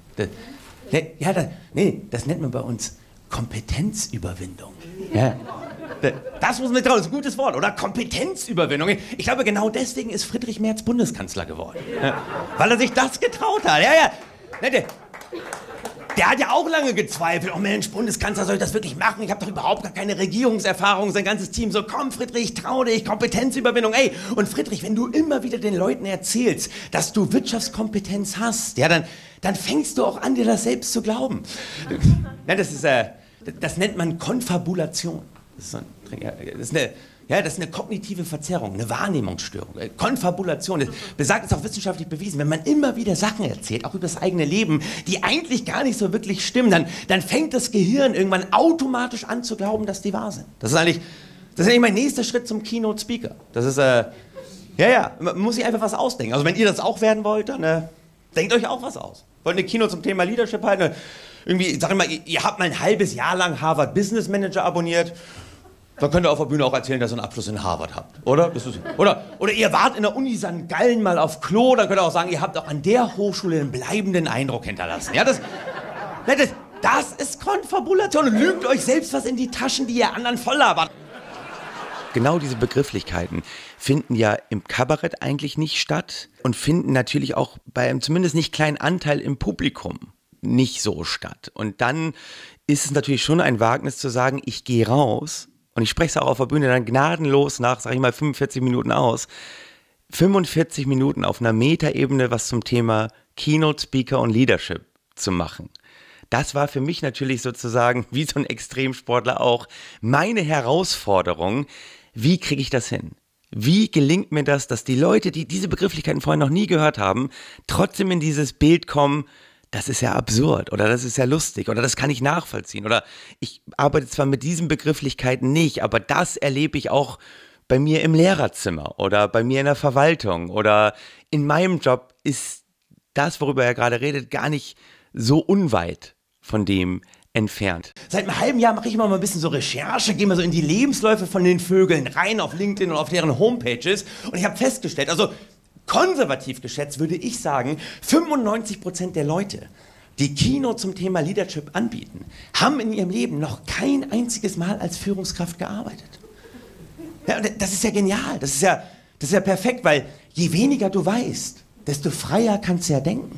Das nennt man bei uns Kompetenzüberwindung. Ja. Das muss man trauen, das ist ein gutes Wort, oder? Kompetenzüberwindung. Ich glaube, genau deswegen ist Friedrich Merz Bundeskanzler geworden. Ja. Weil er sich das getraut hat. Ja. Der hat ja auch lange gezweifelt. Oh Mensch, Bundeskanzler, soll ich das wirklich machen? Ich habe doch überhaupt gar keine Regierungserfahrung. Sein ganzes Team so, komm Friedrich, trau dich, Kompetenzüberwindung. Ey, und Friedrich, wenn du immer wieder den Leuten erzählst, dass du Wirtschaftskompetenz hast, ja, dann fängst du auch an, dir das selbst zu glauben. Ja, das nennt man Konfabulation. Das ist eine kognitive Verzerrung, eine Wahrnehmungsstörung. Konfabulation, das besagt, ist auch wissenschaftlich bewiesen, wenn man immer wieder Sachen erzählt, auch über das eigene Leben, die eigentlich gar nicht so wirklich stimmen, dann fängt das Gehirn irgendwann automatisch an zu glauben, dass die wahr sind. Das ist eigentlich mein nächster Schritt zum Keynote-Speaker. Das ist, man muss sich einfach was ausdenken. Also wenn ihr das auch werden wollt, dann denkt euch auch was aus. Wollt eine Keynote zum Thema Leadership halten? Irgendwie, sag ich mal, ihr habt mal ein halbes Jahr lang Harvard Business Manager abonniert. Dann könnt ihr auf der Bühne auch erzählen, dass ihr einen Abschluss in Harvard habt, oder? Oder ihr wart in der Uni St. Gallen mal auf Klo, dann könnt ihr auch sagen, ihr habt auch an der Hochschule einen bleibenden Eindruck hinterlassen. Ja, das ist Konfabulation und lügt euch selbst was in die Taschen, die ihr anderen voll labert. Genau diese Begrifflichkeiten finden ja im Kabarett eigentlich nicht statt und finden natürlich auch bei einem zumindest nicht kleinen Anteil im Publikum nicht so statt. Und dann ist es natürlich schon ein Wagnis zu sagen, ich gehe raus und ich spreche es auch auf der Bühne dann gnadenlos nach, sag ich mal, 45 Minuten aus. 45 Minuten auf einer Metaebene was zum Thema Keynote Speaker und Leadership zu machen. Das war für mich natürlich sozusagen, wie so ein Extremsportler auch, meine Herausforderung. Wie kriege ich das hin? Wie gelingt mir das, dass die Leute, die diese Begrifflichkeiten vorher noch nie gehört haben, trotzdem in dieses Bild kommen, das ist ja absurd oder das ist ja lustig oder das kann ich nachvollziehen oder ich arbeite zwar mit diesen Begrifflichkeiten nicht, aber das erlebe ich auch bei mir im Lehrerzimmer oder bei mir in der Verwaltung oder in meinem Job ist das, worüber er gerade redet, gar nicht so unweit von dem entfernt. Seit einem halben Jahr mache ich immer mal ein bisschen so Recherche, gehe mal so in die Lebensläufe von den Vögeln rein auf LinkedIn und auf deren Homepages und ich habe festgestellt, also konservativ geschätzt würde ich sagen, 95% der Leute, die Keynote zum Thema Leadership anbieten, haben in ihrem Leben noch kein einziges Mal als Führungskraft gearbeitet. Ja, und das ist ja genial, das ist ja perfekt, weil je weniger du weißt, desto freier kannst du ja denken.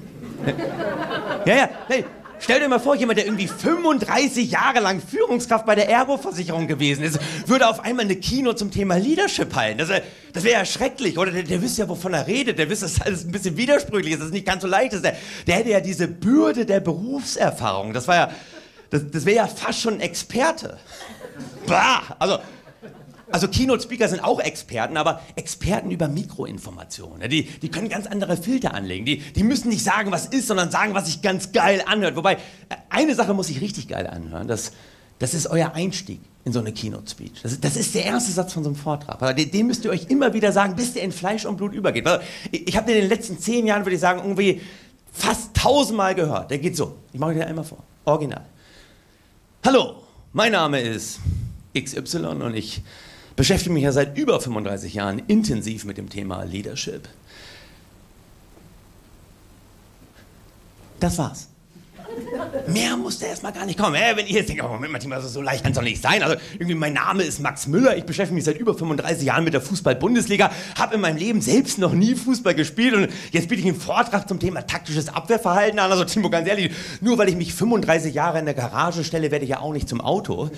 Hey, stell dir mal vor, jemand, der irgendwie 35 Jahre lang Führungskraft bei der Ergo-Versicherung gewesen ist, würde auf einmal eine Keynote zum Thema Leadership halten. Das wäre ja schrecklich, oder? Der wüsste ja, wovon er redet. Der wüsste, dass alles ein bisschen widersprüchlich ist, dass es nicht ganz so leicht ist. Der hätte ja diese Bürde der Berufserfahrung. Das wäre ja fast schon ein Experte. Bah! Also Keynote-Speaker sind auch Experten, aber Experten über Mikroinformationen. Die können ganz andere Filter anlegen. Die müssen nicht sagen, was ist, sondern sagen, was sich ganz geil anhört. Wobei, eine Sache muss sich richtig geil anhören. Das ist euer Einstieg in so eine Keynote-Speech. Das ist der erste Satz von so einem Vortrag. Also den müsst ihr euch immer wieder sagen, bis der in Fleisch und Blut übergeht. Also ich habe den in den letzten 10 Jahren, würde ich sagen, irgendwie fast 1000-mal gehört. Der geht so. Ich mache euch den einmal vor. Original. Hallo, mein Name ist XY und ich beschäftige mich ja seit über 35 Jahren intensiv mit dem Thema Leadership. Das war's. Mehr musste erstmal gar nicht kommen. Wenn ihr jetzt denkt, oh Moment, Martin, also so leicht kann es doch nicht sein. Also irgendwie mein Name ist Max Müller, ich beschäftige mich seit über 35 Jahren mit der Fußball-Bundesliga, habe in meinem Leben selbst noch nie Fußball gespielt und jetzt biete ich einen Vortrag zum Thema taktisches Abwehrverhalten an. Also Timo, ganz ehrlich, nur weil ich mich 35 Jahre in der Garage stelle, werde ich ja auch nicht zum Auto.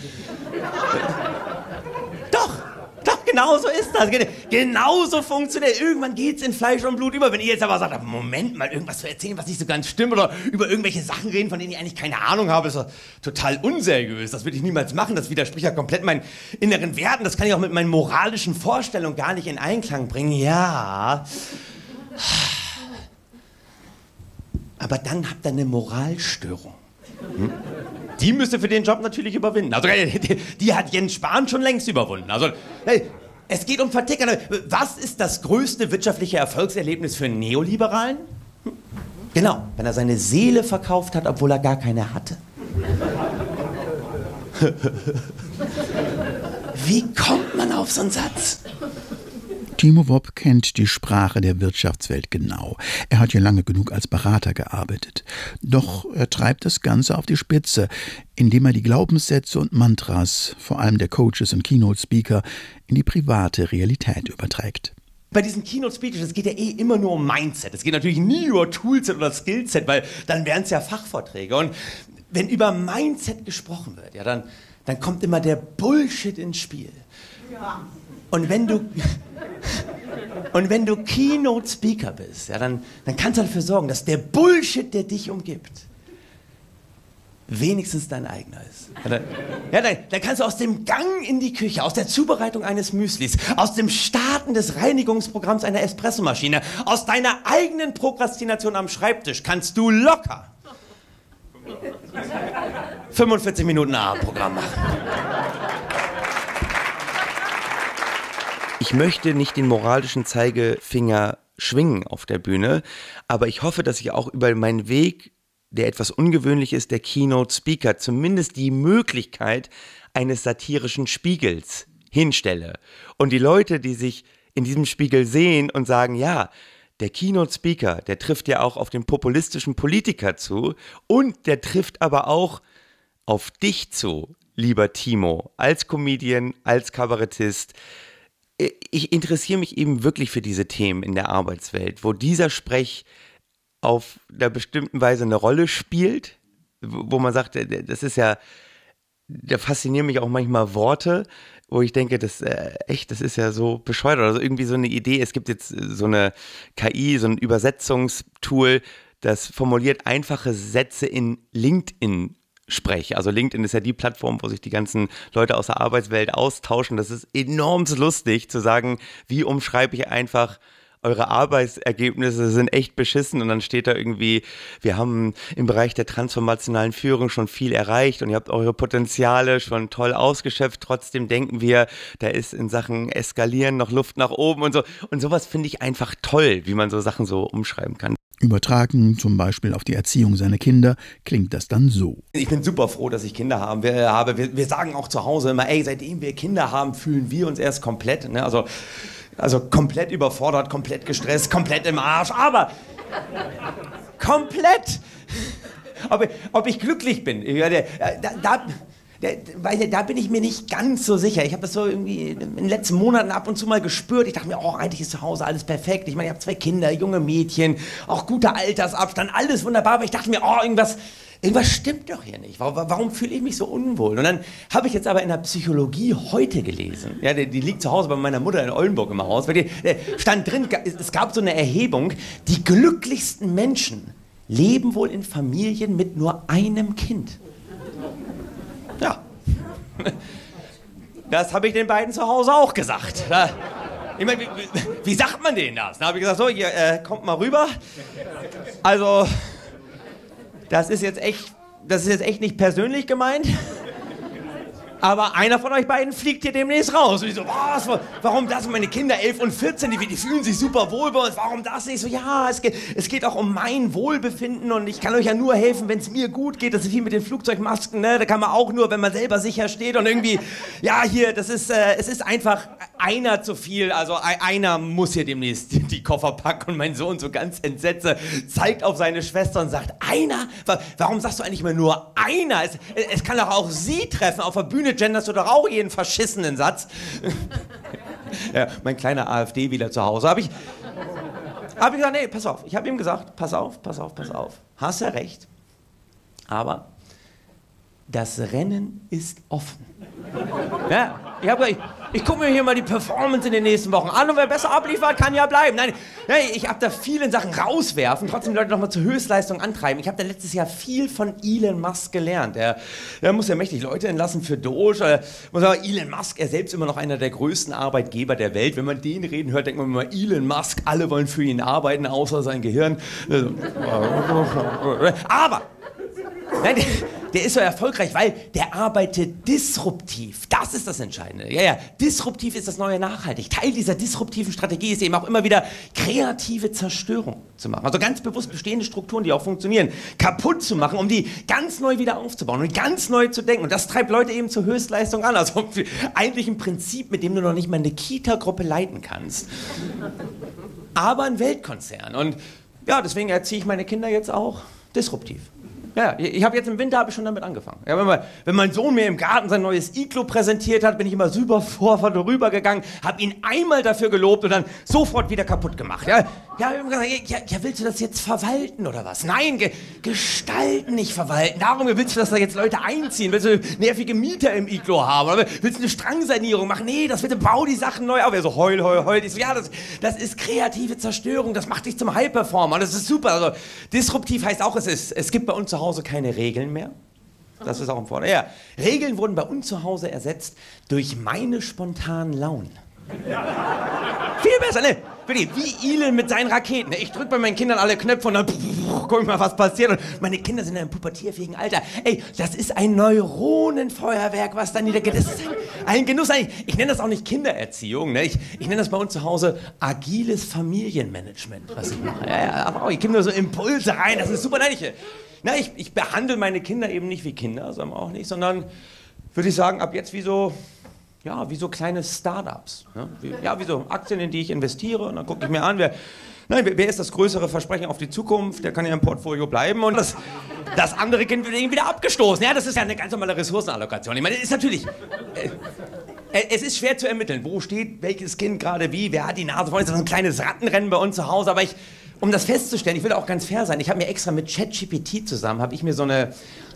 Doch, genau so ist das. Genau so funktioniert. Irgendwann geht's in Fleisch und Blut über. Wenn ihr jetzt aber sagt, Moment mal, irgendwas zu erzählen, was nicht so ganz stimmt oder über irgendwelche Sachen reden, von denen ich eigentlich keine Ahnung habe, ist doch total unseriös. Das würde ich niemals machen. Das widerspricht ja komplett meinen inneren Werten. Das kann ich auch mit meinen moralischen Vorstellungen gar nicht in Einklang bringen. Ja. Aber dann habt ihr eine Moralstörung. Die müsst ihr für den Job natürlich überwinden. Also die hat Jens Spahn schon längst überwunden. Also es geht um Vertickern. Was ist das größte wirtschaftliche Erfolgserlebnis für einen Neoliberalen? Genau, wenn er seine Seele verkauft hat, obwohl er gar keine hatte. Wie kommt man auf so einen Satz? Timo Wopp kennt die Sprache der Wirtschaftswelt genau. Er hat hier lange genug als Berater gearbeitet. Doch er treibt das Ganze auf die Spitze, indem er die Glaubenssätze und Mantras, vor allem der Coaches und Keynote-Speaker, in die private Realität überträgt. Bei diesen Keynote-Speeches, es geht ja immer nur um Mindset. Es geht natürlich nie über Toolset oder Skillset, weil dann wären es ja Fachvorträge. Und wenn über Mindset gesprochen wird, ja, dann kommt immer der Bullshit ins Spiel. Ja. Und wenn du Keynote-Speaker bist, ja, dann kannst du dafür sorgen, dass der Bullshit, der dich umgibt, wenigstens dein eigener ist. Ja, dann kannst du aus dem Gang in die Küche, aus der Zubereitung eines Müslis, aus dem Starten des Reinigungsprogramms einer Espressomaschine, aus deiner eigenen Prokrastination am Schreibtisch kannst du locker 45 Minuten A-Programm machen. Ich möchte nicht den moralischen Zeigefinger schwingen auf der Bühne, aber ich hoffe, dass ich auch über meinen Weg, der etwas ungewöhnlich ist, der Keynote-Speaker, zumindest die Möglichkeit eines satirischen Spiegels hinstelle. Und die Leute, die sich in diesem Spiegel sehen und sagen, ja, der Keynote-Speaker, der trifft ja auch auf den populistischen Politiker zu und der trifft aber auch auf dich zu, lieber Timo, als Comedian, als Kabarettist. Ich interessiere mich eben wirklich für diese Themen in der Arbeitswelt, wo dieser Sprech auf einer bestimmten Weise eine Rolle spielt, wo man sagt, das ist ja, da faszinieren mich auch manchmal Worte, wo ich denke, das ist ja so bescheuert oder so irgendwie so eine Idee. Es gibt jetzt so eine KI, so ein Übersetzungstool, das formuliert einfache Sätze in LinkedIn spreche. Also LinkedIn ist ja die Plattform, wo sich die ganzen Leute aus der Arbeitswelt austauschen. Das ist enorm lustig zu sagen, wie umschreibe ich einfach, eure Arbeitsergebnisse sind echt beschissen und dann steht da irgendwie, wir haben im Bereich der transformationalen Führung schon viel erreicht und ihr habt eure Potenziale schon toll ausgeschöpft. Trotzdem denken wir, da ist in Sachen Eskalieren noch Luft nach oben und so. Und sowas finde ich einfach toll, wie man so Sachen so umschreiben kann. Übertragen zum Beispiel auf die Erziehung seiner Kinder klingt das dann so. Ich bin super froh, dass ich Kinder habe. Wir sagen auch zu Hause immer, seitdem wir Kinder haben, fühlen wir uns erst komplett. Ne? Also komplett überfordert, komplett gestresst, komplett im Arsch, aber komplett. Ob ich glücklich bin, da bin ich mir nicht ganz so sicher. Ich habe das so irgendwie in den letzten Monaten ab und zu mal gespürt. Ich dachte mir, eigentlich ist zu Hause alles perfekt. Ich meine, ich habe 2 Kinder, junge Mädchen, auch guter Altersabstand, alles wunderbar. Aber ich dachte mir, irgendwas stimmt doch hier nicht. Warum fühle ich mich so unwohl? Und dann habe ich jetzt aber in der Psychologie heute gelesen. Ja, die liegt zu Hause bei meiner Mutter in Oldenburg im Haus. Weil stand drin, es gab so eine Erhebung, die glücklichsten Ich leben wohl in Familien mit nur einem Kind. Ja, das habe ich den beiden zu Hause auch gesagt. Ich meine, wie sagt man denen das? Da habe ich gesagt, so, hier, kommt mal rüber. Also, das ist jetzt echt nicht persönlich gemeint. Aber einer von euch beiden fliegt hier demnächst raus. Und ich so, was? Warum das? Und meine Kinder 11 und 14, die fühlen sich super wohl bei uns. Warum das nicht? So, ja, es geht auch um mein Wohlbefinden und ich kann euch ja nur helfen, wenn es mir gut geht. Das ist wie mit den Flugzeugmasken, ne? Da kann man auch nur, wenn man selber sicher steht und irgendwie, ja, hier, es ist einfach einer zu viel. Also einer muss hier demnächst die Koffer packen und mein Sohn so ganz entsetzt zeigt auf seine Schwester und sagt, einer? Warum sagst du eigentlich immer nur einer? Es kann doch auch sie treffen. Auf der Bühne genderst du doch auch jeden verschissenen Satz. Ja, mein kleiner AfD-Wähler zu Hause. Hab ich gesagt, nee, pass auf. Ich habe ihm gesagt, pass auf. Hast ja recht. Aber das Rennen ist offen. Ja, ich gucke mir hier mal die Performance in den nächsten Wochen an und wer besser abliefert, kann ja bleiben. Nein, ich habe da viele Sachen rauswerfen, trotzdem die Leute nochmal zur Höchstleistung antreiben. Ich habe da letztes Jahr viel von Elon Musk gelernt. Der muss ja mächtig Leute entlassen für Doge. Muss aber Elon Musk, er selbst immer noch einer der größten Arbeitgeber der Welt. Wenn man den reden hört, denkt man immer, Elon Musk, alle wollen für ihn arbeiten, außer sein Gehirn. Aber nein, der ist so erfolgreich, weil der arbeitet disruptiv. Das ist das Entscheidende. Ja, disruptiv ist das neue Nachhaltig. Teil dieser disruptiven Strategie ist eben auch immer wieder kreative Zerstörung zu machen. Also ganz bewusst bestehende Strukturen, die auch funktionieren, kaputt zu machen, um die ganz neu wieder aufzubauen und ganz neu zu denken. Und das treibt Leute eben zur Höchstleistung an. Also eigentlich ein Prinzip, mit dem du noch nicht mal eine Kita-Gruppe leiten kannst. Aber ein Weltkonzern. Und ja, deswegen erziehe ich meine Kinder jetzt auch disruptiv. Ja, ich habe jetzt im Winter schon damit angefangen. Ja, wenn mein Sohn mir im Garten sein neues Iglu präsentiert hat, bin ich immer super vorüber gegangen, habe ihn einmal dafür gelobt und dann sofort wieder kaputt gemacht. Ja, willst du das jetzt verwalten oder was? Nein, gestalten, nicht verwalten. Darum willst du, dass da jetzt Leute einziehen? Willst du nervige Mieter im Iglu haben? Oder willst du eine Strangsanierung machen? Nee, bau die Sachen neu auf. Er so, heul. Ich so, ja, das ist kreative Zerstörung, das macht dich zum High-Performer. Das ist super. Also, disruptiv heißt auch, es gibt bei uns zu Hause keine Regeln mehr. Das ist auch ein Vorteil. Ja, Regeln wurden bei uns zu Hause ersetzt durch meine spontanen Launen. Viel besser, ne? Wie Elon mit seinen Raketen. Ich drücke bei meinen Kindern alle Knöpfe und dann guck ich mal, was passiert. Und meine Kinder sind in einem pubertierfähigen Alter. Ey, das ist ein Neuronenfeuerwerk, was da niedergeht. Das ist ein Genuss. Ich nenne das auch nicht Kindererziehung. Ne? Ich nenne das bei uns zu Hause agiles Familienmanagement, was ich mache. Ja, aber auch, ich gebe nur so Impulse rein. Das ist super. Nein, ich behandle meine Kinder eben nicht wie Kinder, sondern würde ich sagen, ab jetzt wie so kleine Startups. Ne? Wie so Aktien, in die ich investiere. Und dann gucke ich mir an, wer ist das größere Versprechen auf die Zukunft? Der kann ja im Portfolio bleiben. Und das andere Kind wird irgendwie wieder abgestoßen. Ja, das ist ja eine ganz normale Ressourcenallokation. Ich meine, es ist natürlich... Es ist schwer zu ermitteln, wo steht welches Kind gerade wie, wer hat die Nase vorne. Es ist so ein kleines Rattenrennen bei uns zu Hause. Aber um das festzustellen, ich will auch ganz fair sein, ich habe mir extra mit ChatGPT zusammen, habe ich mir so eine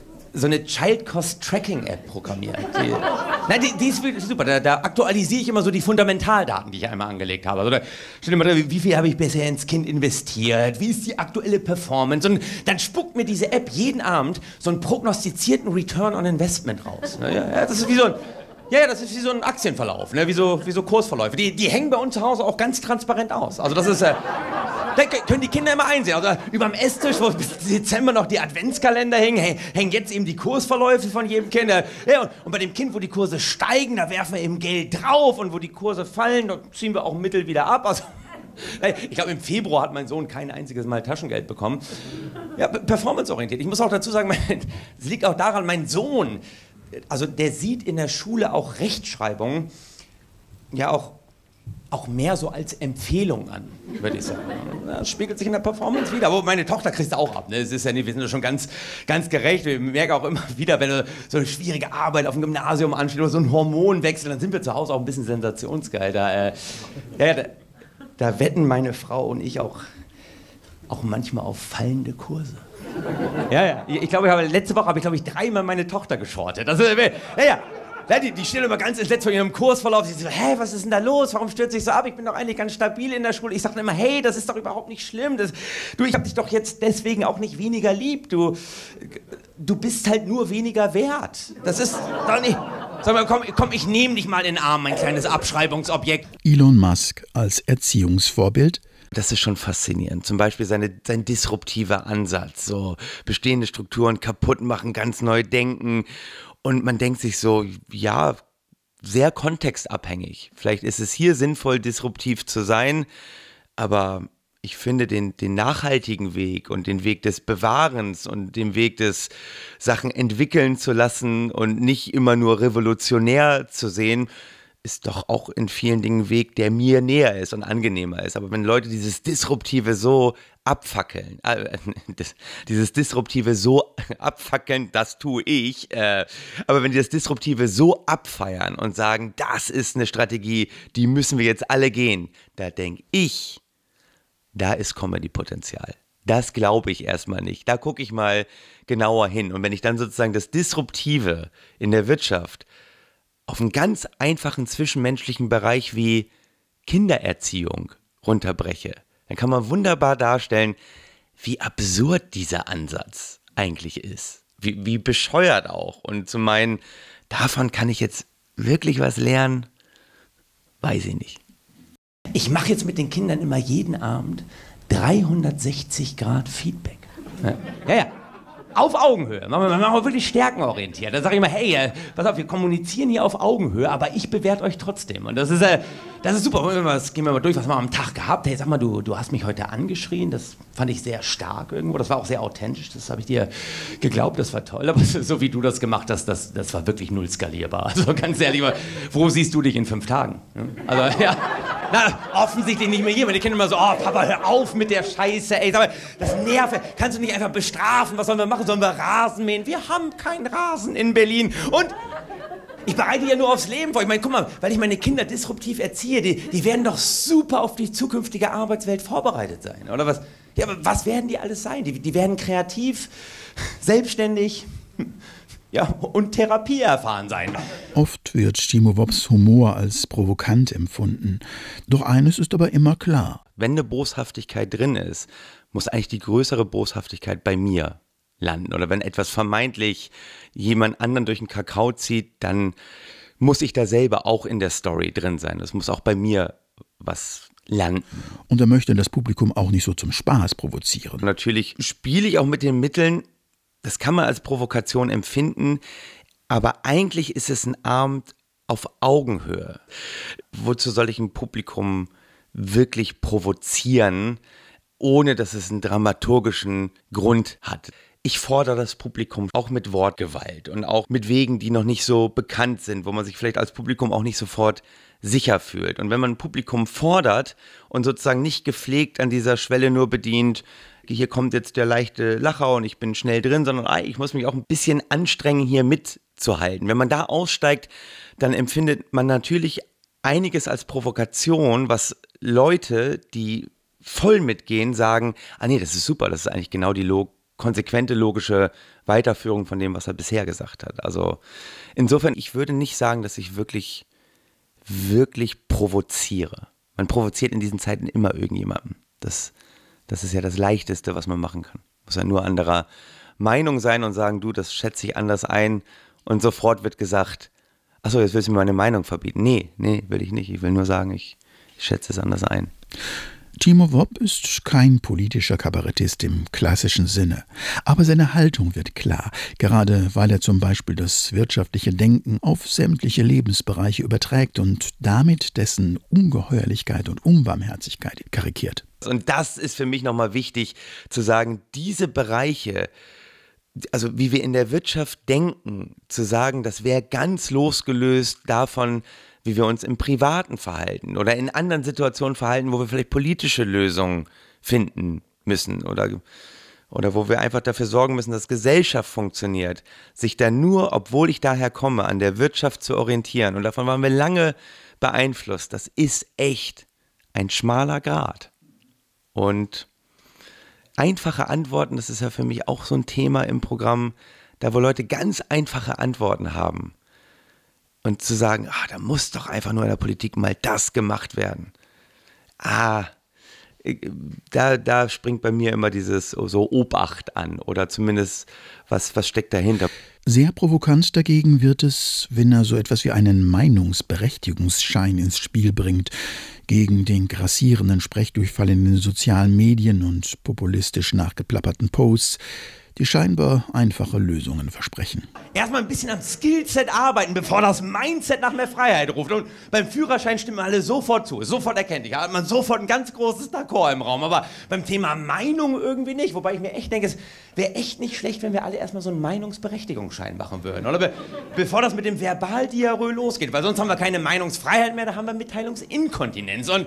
Child-Cost-Tracking-App programmiert. Die ist wirklich super. Da aktualisiere ich immer so die Fundamentaldaten, die ich einmal angelegt habe. Also da steht immer drin, wie viel habe ich bisher ins Kind investiert, wie ist die aktuelle Performance. Und dann spuckt mir diese App jeden Abend so einen prognostizierten Return on Investment raus. Ja, das ist wie so ein... Ja, das ist wie so ein Aktienverlauf, ne? wie so Kursverläufe. Die hängen bei uns zu Hause auch ganz transparent aus. Also das ist, da können die Kinder immer einsehen. Also über dem Esstisch, wo bis Dezember noch die Adventskalender hängen jetzt eben die Kursverläufe von jedem Kind. Ja, und bei dem Kind, wo die Kurse steigen, da werfen wir eben Geld drauf. Und wo die Kurse fallen, da ziehen wir auch Mittel wieder ab. Also, ich glaube, im Februar hat mein Sohn kein einziges Mal Taschengeld bekommen. Ja, performanceorientiert. Ich muss auch dazu sagen, es liegt auch daran, mein Sohn... Also der sieht in der Schule auch Rechtschreibung ja auch mehr so als Empfehlung an, würde ich sagen. Das spiegelt sich in der Performance wieder. Aber meine Tochter kriegt es auch ab. Ne? Es ist ja nicht, wir sind ja schon ganz, ganz gerecht. Wir merken auch immer wieder, wenn so eine schwierige Arbeit auf dem Gymnasium ansteht oder so ein Hormonwechsel, dann sind wir zu Hause auch ein bisschen sensationsgeil. Da wetten meine Frau und ich auch manchmal auf fallende Kurse. Ja. Ich glaube, letzte Woche habe ich 3-mal meine Tochter geschortet. Also, die stehen immer ganz entsetzt vor ihrem Kursverlauf. Sie so, was ist denn da los? Warum stürzt sich so ab? Ich bin doch eigentlich ganz stabil in der Schule. Ich sage immer, das ist doch überhaupt nicht schlimm. Ich habe dich doch jetzt deswegen auch nicht weniger lieb. Du bist halt nur weniger wert. Das ist doch nicht... Sag mal, komm, ich nehme dich mal in den Arm, mein kleines Abschreibungsobjekt. Elon Musk als Erziehungsvorbild. Das ist schon faszinierend. Zum Beispiel sein disruptiver Ansatz, so bestehende Strukturen kaputt machen, ganz neu denken. Und man denkt sich so, ja, sehr kontextabhängig. Vielleicht ist es hier sinnvoll, disruptiv zu sein, aber ich finde den nachhaltigen Weg und den Weg des Bewahrens und den Weg des Sachen entwickeln zu lassen und nicht immer nur revolutionär zu sehen, ist doch auch in vielen Dingen ein Weg, der mir näher ist und angenehmer ist. Aber wenn Leute dieses Disruptive so abfackeln, das tue ich, aber wenn die das Disruptive so abfeiern und sagen, das ist eine Strategie, die müssen wir jetzt alle gehen, da denke ich, da ist Comedy-Potenzial. Das glaube ich erstmal nicht. Da gucke ich mal genauer hin. Und wenn ich dann sozusagen das Disruptive in der Wirtschaft auf einen ganz einfachen zwischenmenschlichen Bereich wie Kindererziehung runterbreche, dann kann man wunderbar darstellen, wie absurd dieser Ansatz eigentlich ist. Wie bescheuert auch. Und zu meinen, davon kann ich jetzt wirklich was lernen, weiß ich nicht. Ich mache jetzt mit den Kindern immer jeden Abend 360 Grad Feedback. Ja. Auf Augenhöhe. Machen wir wirklich stärkenorientiert. Da sage ich immer, hey, pass auf, wir kommunizieren hier auf Augenhöhe, aber ich bewerte euch trotzdem. Und das ist super. Gehen wir mal durch, was wir am Tag gehabt. Hey, sag mal, du hast mich heute angeschrien. Das fand ich sehr stark irgendwo. Das war auch sehr authentisch. Das habe ich dir geglaubt. Das war toll. Aber so wie du das gemacht hast, das war wirklich null skalierbar. Also ganz ehrlich, wo siehst du dich in 5 Tagen? Also, ja. Na, offensichtlich nicht mehr hier. Meine Kinder immer so, oh, Papa, hör auf mit der Scheiße. Ey, sag mal, das nervt. Kannst du nicht einfach bestrafen? Was sollen wir machen? Sollen wir Rasen mähen? Wir haben keinen Rasen in Berlin. Und ich bereite ja nur aufs Leben vor. Ich meine, guck mal, weil ich meine Kinder disruptiv erziehe, die werden doch super auf die zukünftige Arbeitswelt vorbereitet sein, oder was? Ja, aber was werden die alles sein? Die werden kreativ, selbstständig, ja, und therapieerfahren sein. Oft wird Timo Wopps Humor als provokant empfunden. Doch eines ist aber immer klar. Wenn eine Boshaftigkeit drin ist, muss eigentlich die größere Boshaftigkeit bei mir landen. Oder wenn etwas vermeintlich jemand anderen durch den Kakao zieht, dann muss ich da selber auch in der Story drin sein. Es muss auch bei mir was landen. Und er möchte das Publikum auch nicht so zum Spaß provozieren. Und natürlich spiele ich auch mit den Mitteln, das kann man als Provokation empfinden, aber eigentlich ist es ein Abend auf Augenhöhe. Wozu soll ich ein Publikum wirklich provozieren, ohne dass es einen dramaturgischen Grund hat? Ich fordere das Publikum auch mit Wortgewalt und auch mit Wegen, die noch nicht so bekannt sind, wo man sich vielleicht als Publikum auch nicht sofort sicher fühlt. Und wenn man ein Publikum fordert und sozusagen nicht gepflegt an dieser Schwelle nur bedient, hier kommt jetzt der leichte Lacher und ich bin schnell drin, sondern ich muss mich auch ein bisschen anstrengen, hier mitzuhalten. Wenn man da aussteigt, dann empfindet man natürlich einiges als Provokation, was Leute, die voll mitgehen, sagen, nee, das ist super, das ist eigentlich genau die konsequente, logische Weiterführung von dem, was er bisher gesagt hat. Also insofern, ich würde nicht sagen, dass ich wirklich provoziere. Man provoziert in diesen Zeiten immer irgendjemanden. Das ist ja das Leichteste, was man machen kann. Muss ja nur anderer Meinung sein und sagen, du, das schätze ich anders ein. Und sofort wird gesagt, achso, jetzt willst du mir meine Meinung verbieten. Nee, will ich nicht. Ich will nur sagen, ich schätze es anders ein. Timo Wopp ist kein politischer Kabarettist im klassischen Sinne. Aber seine Haltung wird klar, gerade weil er zum Beispiel das wirtschaftliche Denken auf sämtliche Lebensbereiche überträgt und damit dessen Ungeheuerlichkeit und Unbarmherzigkeit karikiert. Und das ist für mich nochmal wichtig zu sagen, diese Bereiche, also wie wir in der Wirtschaft denken, zu sagen, das wäre ganz losgelöst davon, wie wir uns im Privaten verhalten oder in anderen Situationen verhalten, wo wir vielleicht politische Lösungen finden müssen oder wo wir einfach dafür sorgen müssen, dass Gesellschaft funktioniert, sich da nur, obwohl ich daher komme, an der Wirtschaft zu orientieren. Und davon waren wir lange beeinflusst. Das ist echt ein schmaler Grat. Und einfache Antworten, das ist ja für mich auch so ein Thema im Programm, da wo Leute ganz einfache Antworten haben. Und zu sagen, da muss doch einfach nur in der Politik mal das gemacht werden. Da springt bei mir immer dieses so Obacht an oder zumindest was steckt dahinter. Sehr provokant dagegen wird es, wenn er so etwas wie einen Meinungsberechtigungsschein ins Spiel bringt, gegen den grassierenden Sprechdurchfall in den sozialen Medien und populistisch nachgeplapperten Posts, die scheinbar einfache Lösungen versprechen. Erstmal ein bisschen am Skillset arbeiten, bevor das Mindset nach mehr Freiheit ruft. Und beim Führerschein stimmen alle sofort zu, sofort erkenntlich. Da hat man sofort ein ganz großes D'accord im Raum. Aber beim Thema Meinung irgendwie nicht. Wobei ich mir echt denke, es wäre echt nicht schlecht, wenn wir alle erstmal so einen Meinungsberechtigungsschein machen würden. Oder bevor das mit dem Verbaldiarrhoe losgeht. Weil sonst haben wir keine Meinungsfreiheit mehr, da haben wir Mitteilungsinkontinenz. Und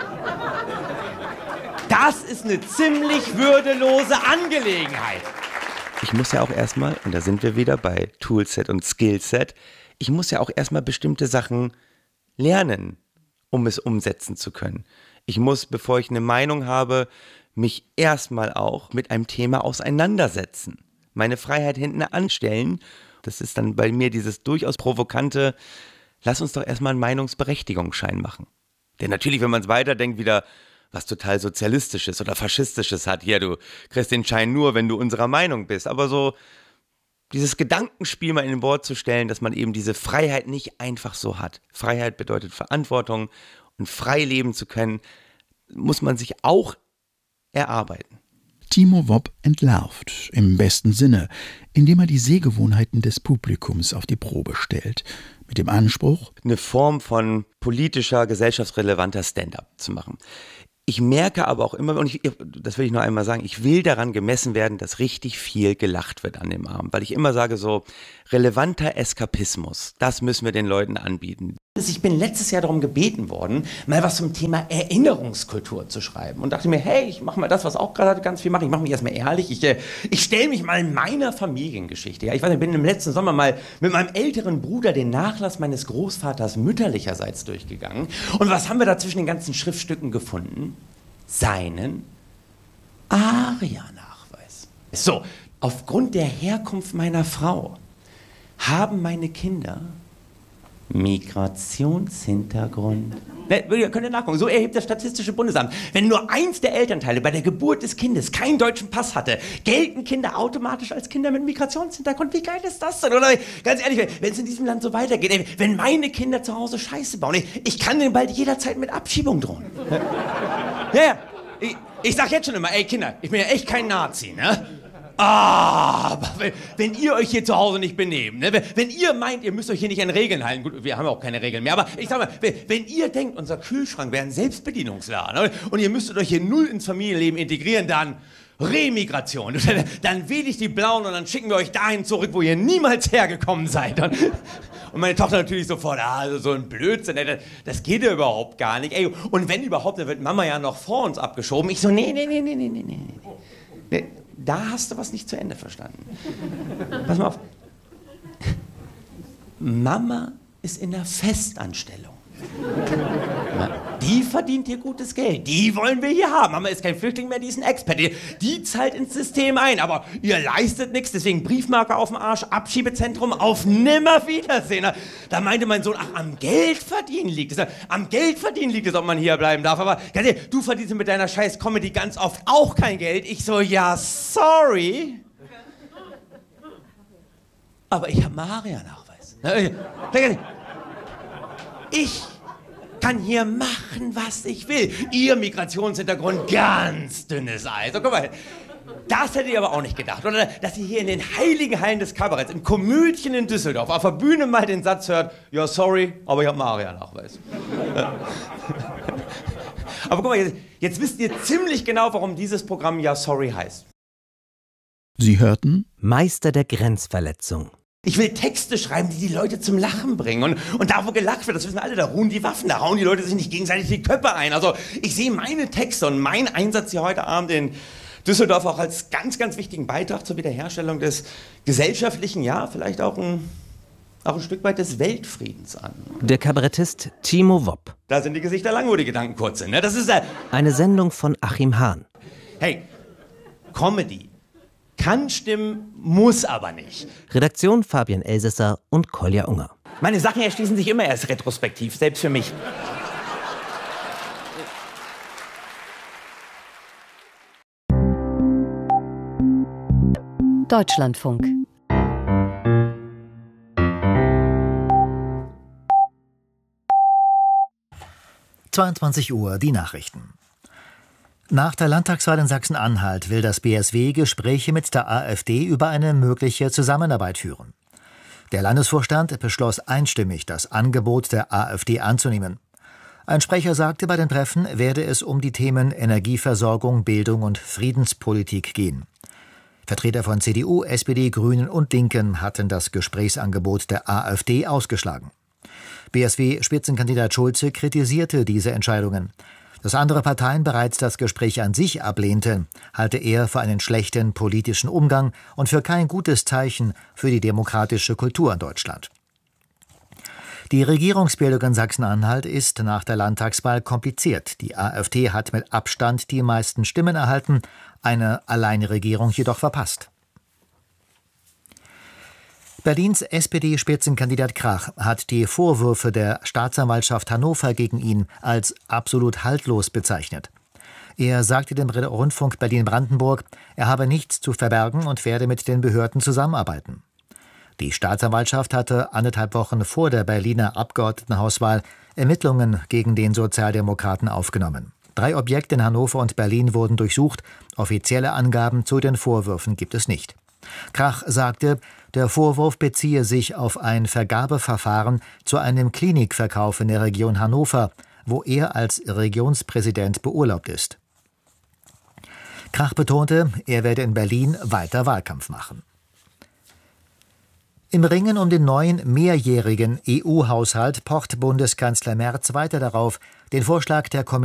das ist eine ziemlich würdelose Angelegenheit. Ich muss ja auch erstmal, und da sind wir wieder bei Toolset und Skillset, ich muss ja auch erstmal bestimmte Sachen lernen, um es umsetzen zu können. Ich muss, bevor ich eine Meinung habe, mich erstmal auch mit einem Thema auseinandersetzen. Meine Freiheit hinten anstellen. Das ist dann bei mir dieses durchaus provokante, lass uns doch erstmal einen Meinungsberechtigungsschein machen. Denn natürlich, wenn man es weiterdenkt, wieder was total Sozialistisches oder Faschistisches hat. Hier, du kriegst den Schein nur, wenn du unserer Meinung bist. Aber so dieses Gedankenspiel mal in ein Wort zu stellen, dass man eben diese Freiheit nicht einfach so hat. Freiheit bedeutet Verantwortung und frei leben zu können, muss man sich auch erarbeiten. Timo Wopp entlarvt, im besten Sinne, indem er die Sehgewohnheiten des Publikums auf die Probe stellt. Mit dem Anspruch, eine Form von politischer, gesellschaftsrelevanter Stand-up zu machen. Ich merke aber auch immer, und das will ich noch einmal sagen, ich will daran gemessen werden, dass richtig viel gelacht wird an dem Abend. Weil ich immer sage so, relevanter Eskapismus, das müssen wir den Leuten anbieten. Ich bin letztes Jahr darum gebeten worden, mal was zum Thema Erinnerungskultur zu schreiben. Und dachte mir, hey, ich mache mal das, was auch gerade ganz viel mache. Ich mache mich erstmal ehrlich. Ich stelle mich mal in meiner Familiengeschichte. Ja, ich weiß, ich bin im letzten Sommer mal mit meinem älteren Bruder den Nachlass meines Großvaters mütterlicherseits durchgegangen. Und was haben wir da zwischen den ganzen Schriftstücken gefunden? Seinen ARIA-Nachweis. So, aufgrund der Herkunft meiner Frau haben meine Kinder Migrationshintergrund. Könnt ihr nachgucken, so erhebt das Statistische Bundesamt. Wenn nur eins der Elternteile bei der Geburt des Kindes keinen deutschen Pass hatte, gelten Kinder automatisch als Kinder mit Migrationshintergrund. Wie geil ist das denn? Oder ganz ehrlich, wenn es in diesem Land so weitergeht, wenn meine Kinder zu Hause Scheiße bauen, ich kann denen bald jederzeit mit Abschiebung drohen. Ja, ich sag jetzt schon immer, ey Kinder, ich bin ja echt kein Nazi, ne? Aber wenn ihr euch hier zu Hause nicht benehmt, ne? Wenn ihr meint, ihr müsst euch hier nicht an Regeln halten, gut, wir haben ja auch keine Regeln mehr, aber ich sag mal, wenn ihr denkt, unser Kühlschrank wäre ein Selbstbedienungsladen und ihr müsstet euch hier null ins Familienleben integrieren, dann Remigration. Dann wähle ich die Blauen und dann schicken wir euch dahin zurück, wo ihr niemals hergekommen seid. Und meine Tochter natürlich sofort, also so ein Blödsinn, das geht ja überhaupt gar nicht. Ey, und wenn überhaupt, dann wird Mama ja noch vor uns abgeschoben. Ich so, nee. Da hast du was nicht zu Ende verstanden. Pass mal auf. Mama ist in einer Festanstellung. Die verdient hier gutes Geld. Die wollen wir hier haben. Mama ist kein Flüchtling mehr, die ist ein Expert. Die zahlt ins System ein. Aber ihr leistet nichts, deswegen Briefmarke auf dem Arsch, Abschiebezentrum, auf Nimmerwiedersehen. Da meinte mein Sohn, ach, am Geldverdienen liegt es. Am Geldverdienen liegt es, ob man hier bleiben darf. Aber ganz ehrlich, du verdienst mit deiner scheiß Comedy ganz oft auch kein Geld. Ich so, ja, sorry. Aber ich habe einen ARIA-Nachweis. Ich kann hier machen, was ich will. Ihr Migrationshintergrund, ganz dünnes Eis. So, guck mal, das hätte ich aber auch nicht gedacht. Oder dass ihr hier in den heiligen Hallen des Kabaretts, im Komödchen in Düsseldorf, auf der Bühne mal den Satz hört, ja, sorry, aber ich habe einen ARIA-Nachweis. Aber guck mal, jetzt wisst ihr ziemlich genau, warum dieses Programm Ja, sorry heißt. Sie hörten Meister der Grenzverletzung. Ich will Texte schreiben, die Leute zum Lachen bringen. Und da, wo gelacht wird, das wissen alle, da ruhen die Waffen, da hauen die Leute sich nicht gegenseitig die Köpfe ein. Also ich sehe meine Texte und meinen Einsatz hier heute Abend in Düsseldorf auch als ganz, ganz wichtigen Beitrag zur Wiederherstellung des gesellschaftlichen, ja, vielleicht auch ein Stück weit des Weltfriedens an. Der Kabarettist Timo Wopp. Da sind die Gesichter lang, wo die Gedanken kurz sind. Ne? Das ist Eine Sendung von Achim Hahn. Hey, Comedy kann stimmen, muss aber nicht. Redaktion Fabian Elsässer und Kolja Unger. Meine Sachen erschließen sich immer erst retrospektiv, selbst für mich. Deutschlandfunk. (22 Uhr) die Nachrichten. Nach der Landtagswahl in Sachsen-Anhalt will das BSW Gespräche mit der AfD über eine mögliche Zusammenarbeit führen. Der Landesvorstand beschloss einstimmig, das Angebot der AfD anzunehmen. Ein Sprecher sagte, bei den Treffen werde es um die Themen Energieversorgung, Bildung und Friedenspolitik gehen. Vertreter von CDU, SPD, Grünen und Linken hatten das Gesprächsangebot der AfD ausgeschlagen. BSW-Spitzenkandidat Schulze kritisierte diese Entscheidungen. Dass andere Parteien bereits das Gespräch an sich ablehnten, halte er für einen schlechten politischen Umgang und für kein gutes Zeichen für die demokratische Kultur in Deutschland. Die Regierungsbildung in Sachsen-Anhalt ist nach der Landtagswahl kompliziert. Die AfD hat mit Abstand die meisten Stimmen erhalten, eine Alleinregierung jedoch verpasst. Berlins SPD-Spitzenkandidat Krach hat die Vorwürfe der Staatsanwaltschaft Hannover gegen ihn als absolut haltlos bezeichnet. Er sagte dem Rundfunk Berlin-Brandenburg, er habe nichts zu verbergen und werde mit den Behörden zusammenarbeiten. Die Staatsanwaltschaft hatte 1,5 Wochen vor der Berliner Abgeordnetenhauswahl Ermittlungen gegen den Sozialdemokraten aufgenommen. 3 Objekte in Hannover und Berlin wurden durchsucht. Offizielle Angaben zu den Vorwürfen gibt es nicht. Krach sagte, der Vorwurf beziehe sich auf ein Vergabeverfahren zu einem Klinikverkauf in der Region Hannover, wo er als Regionspräsident beurlaubt ist. Krach betonte, er werde in Berlin weiter Wahlkampf machen. Im Ringen um den neuen mehrjährigen EU-Haushalt pocht Bundeskanzler Merz weiter darauf, den Vorschlag der Kommission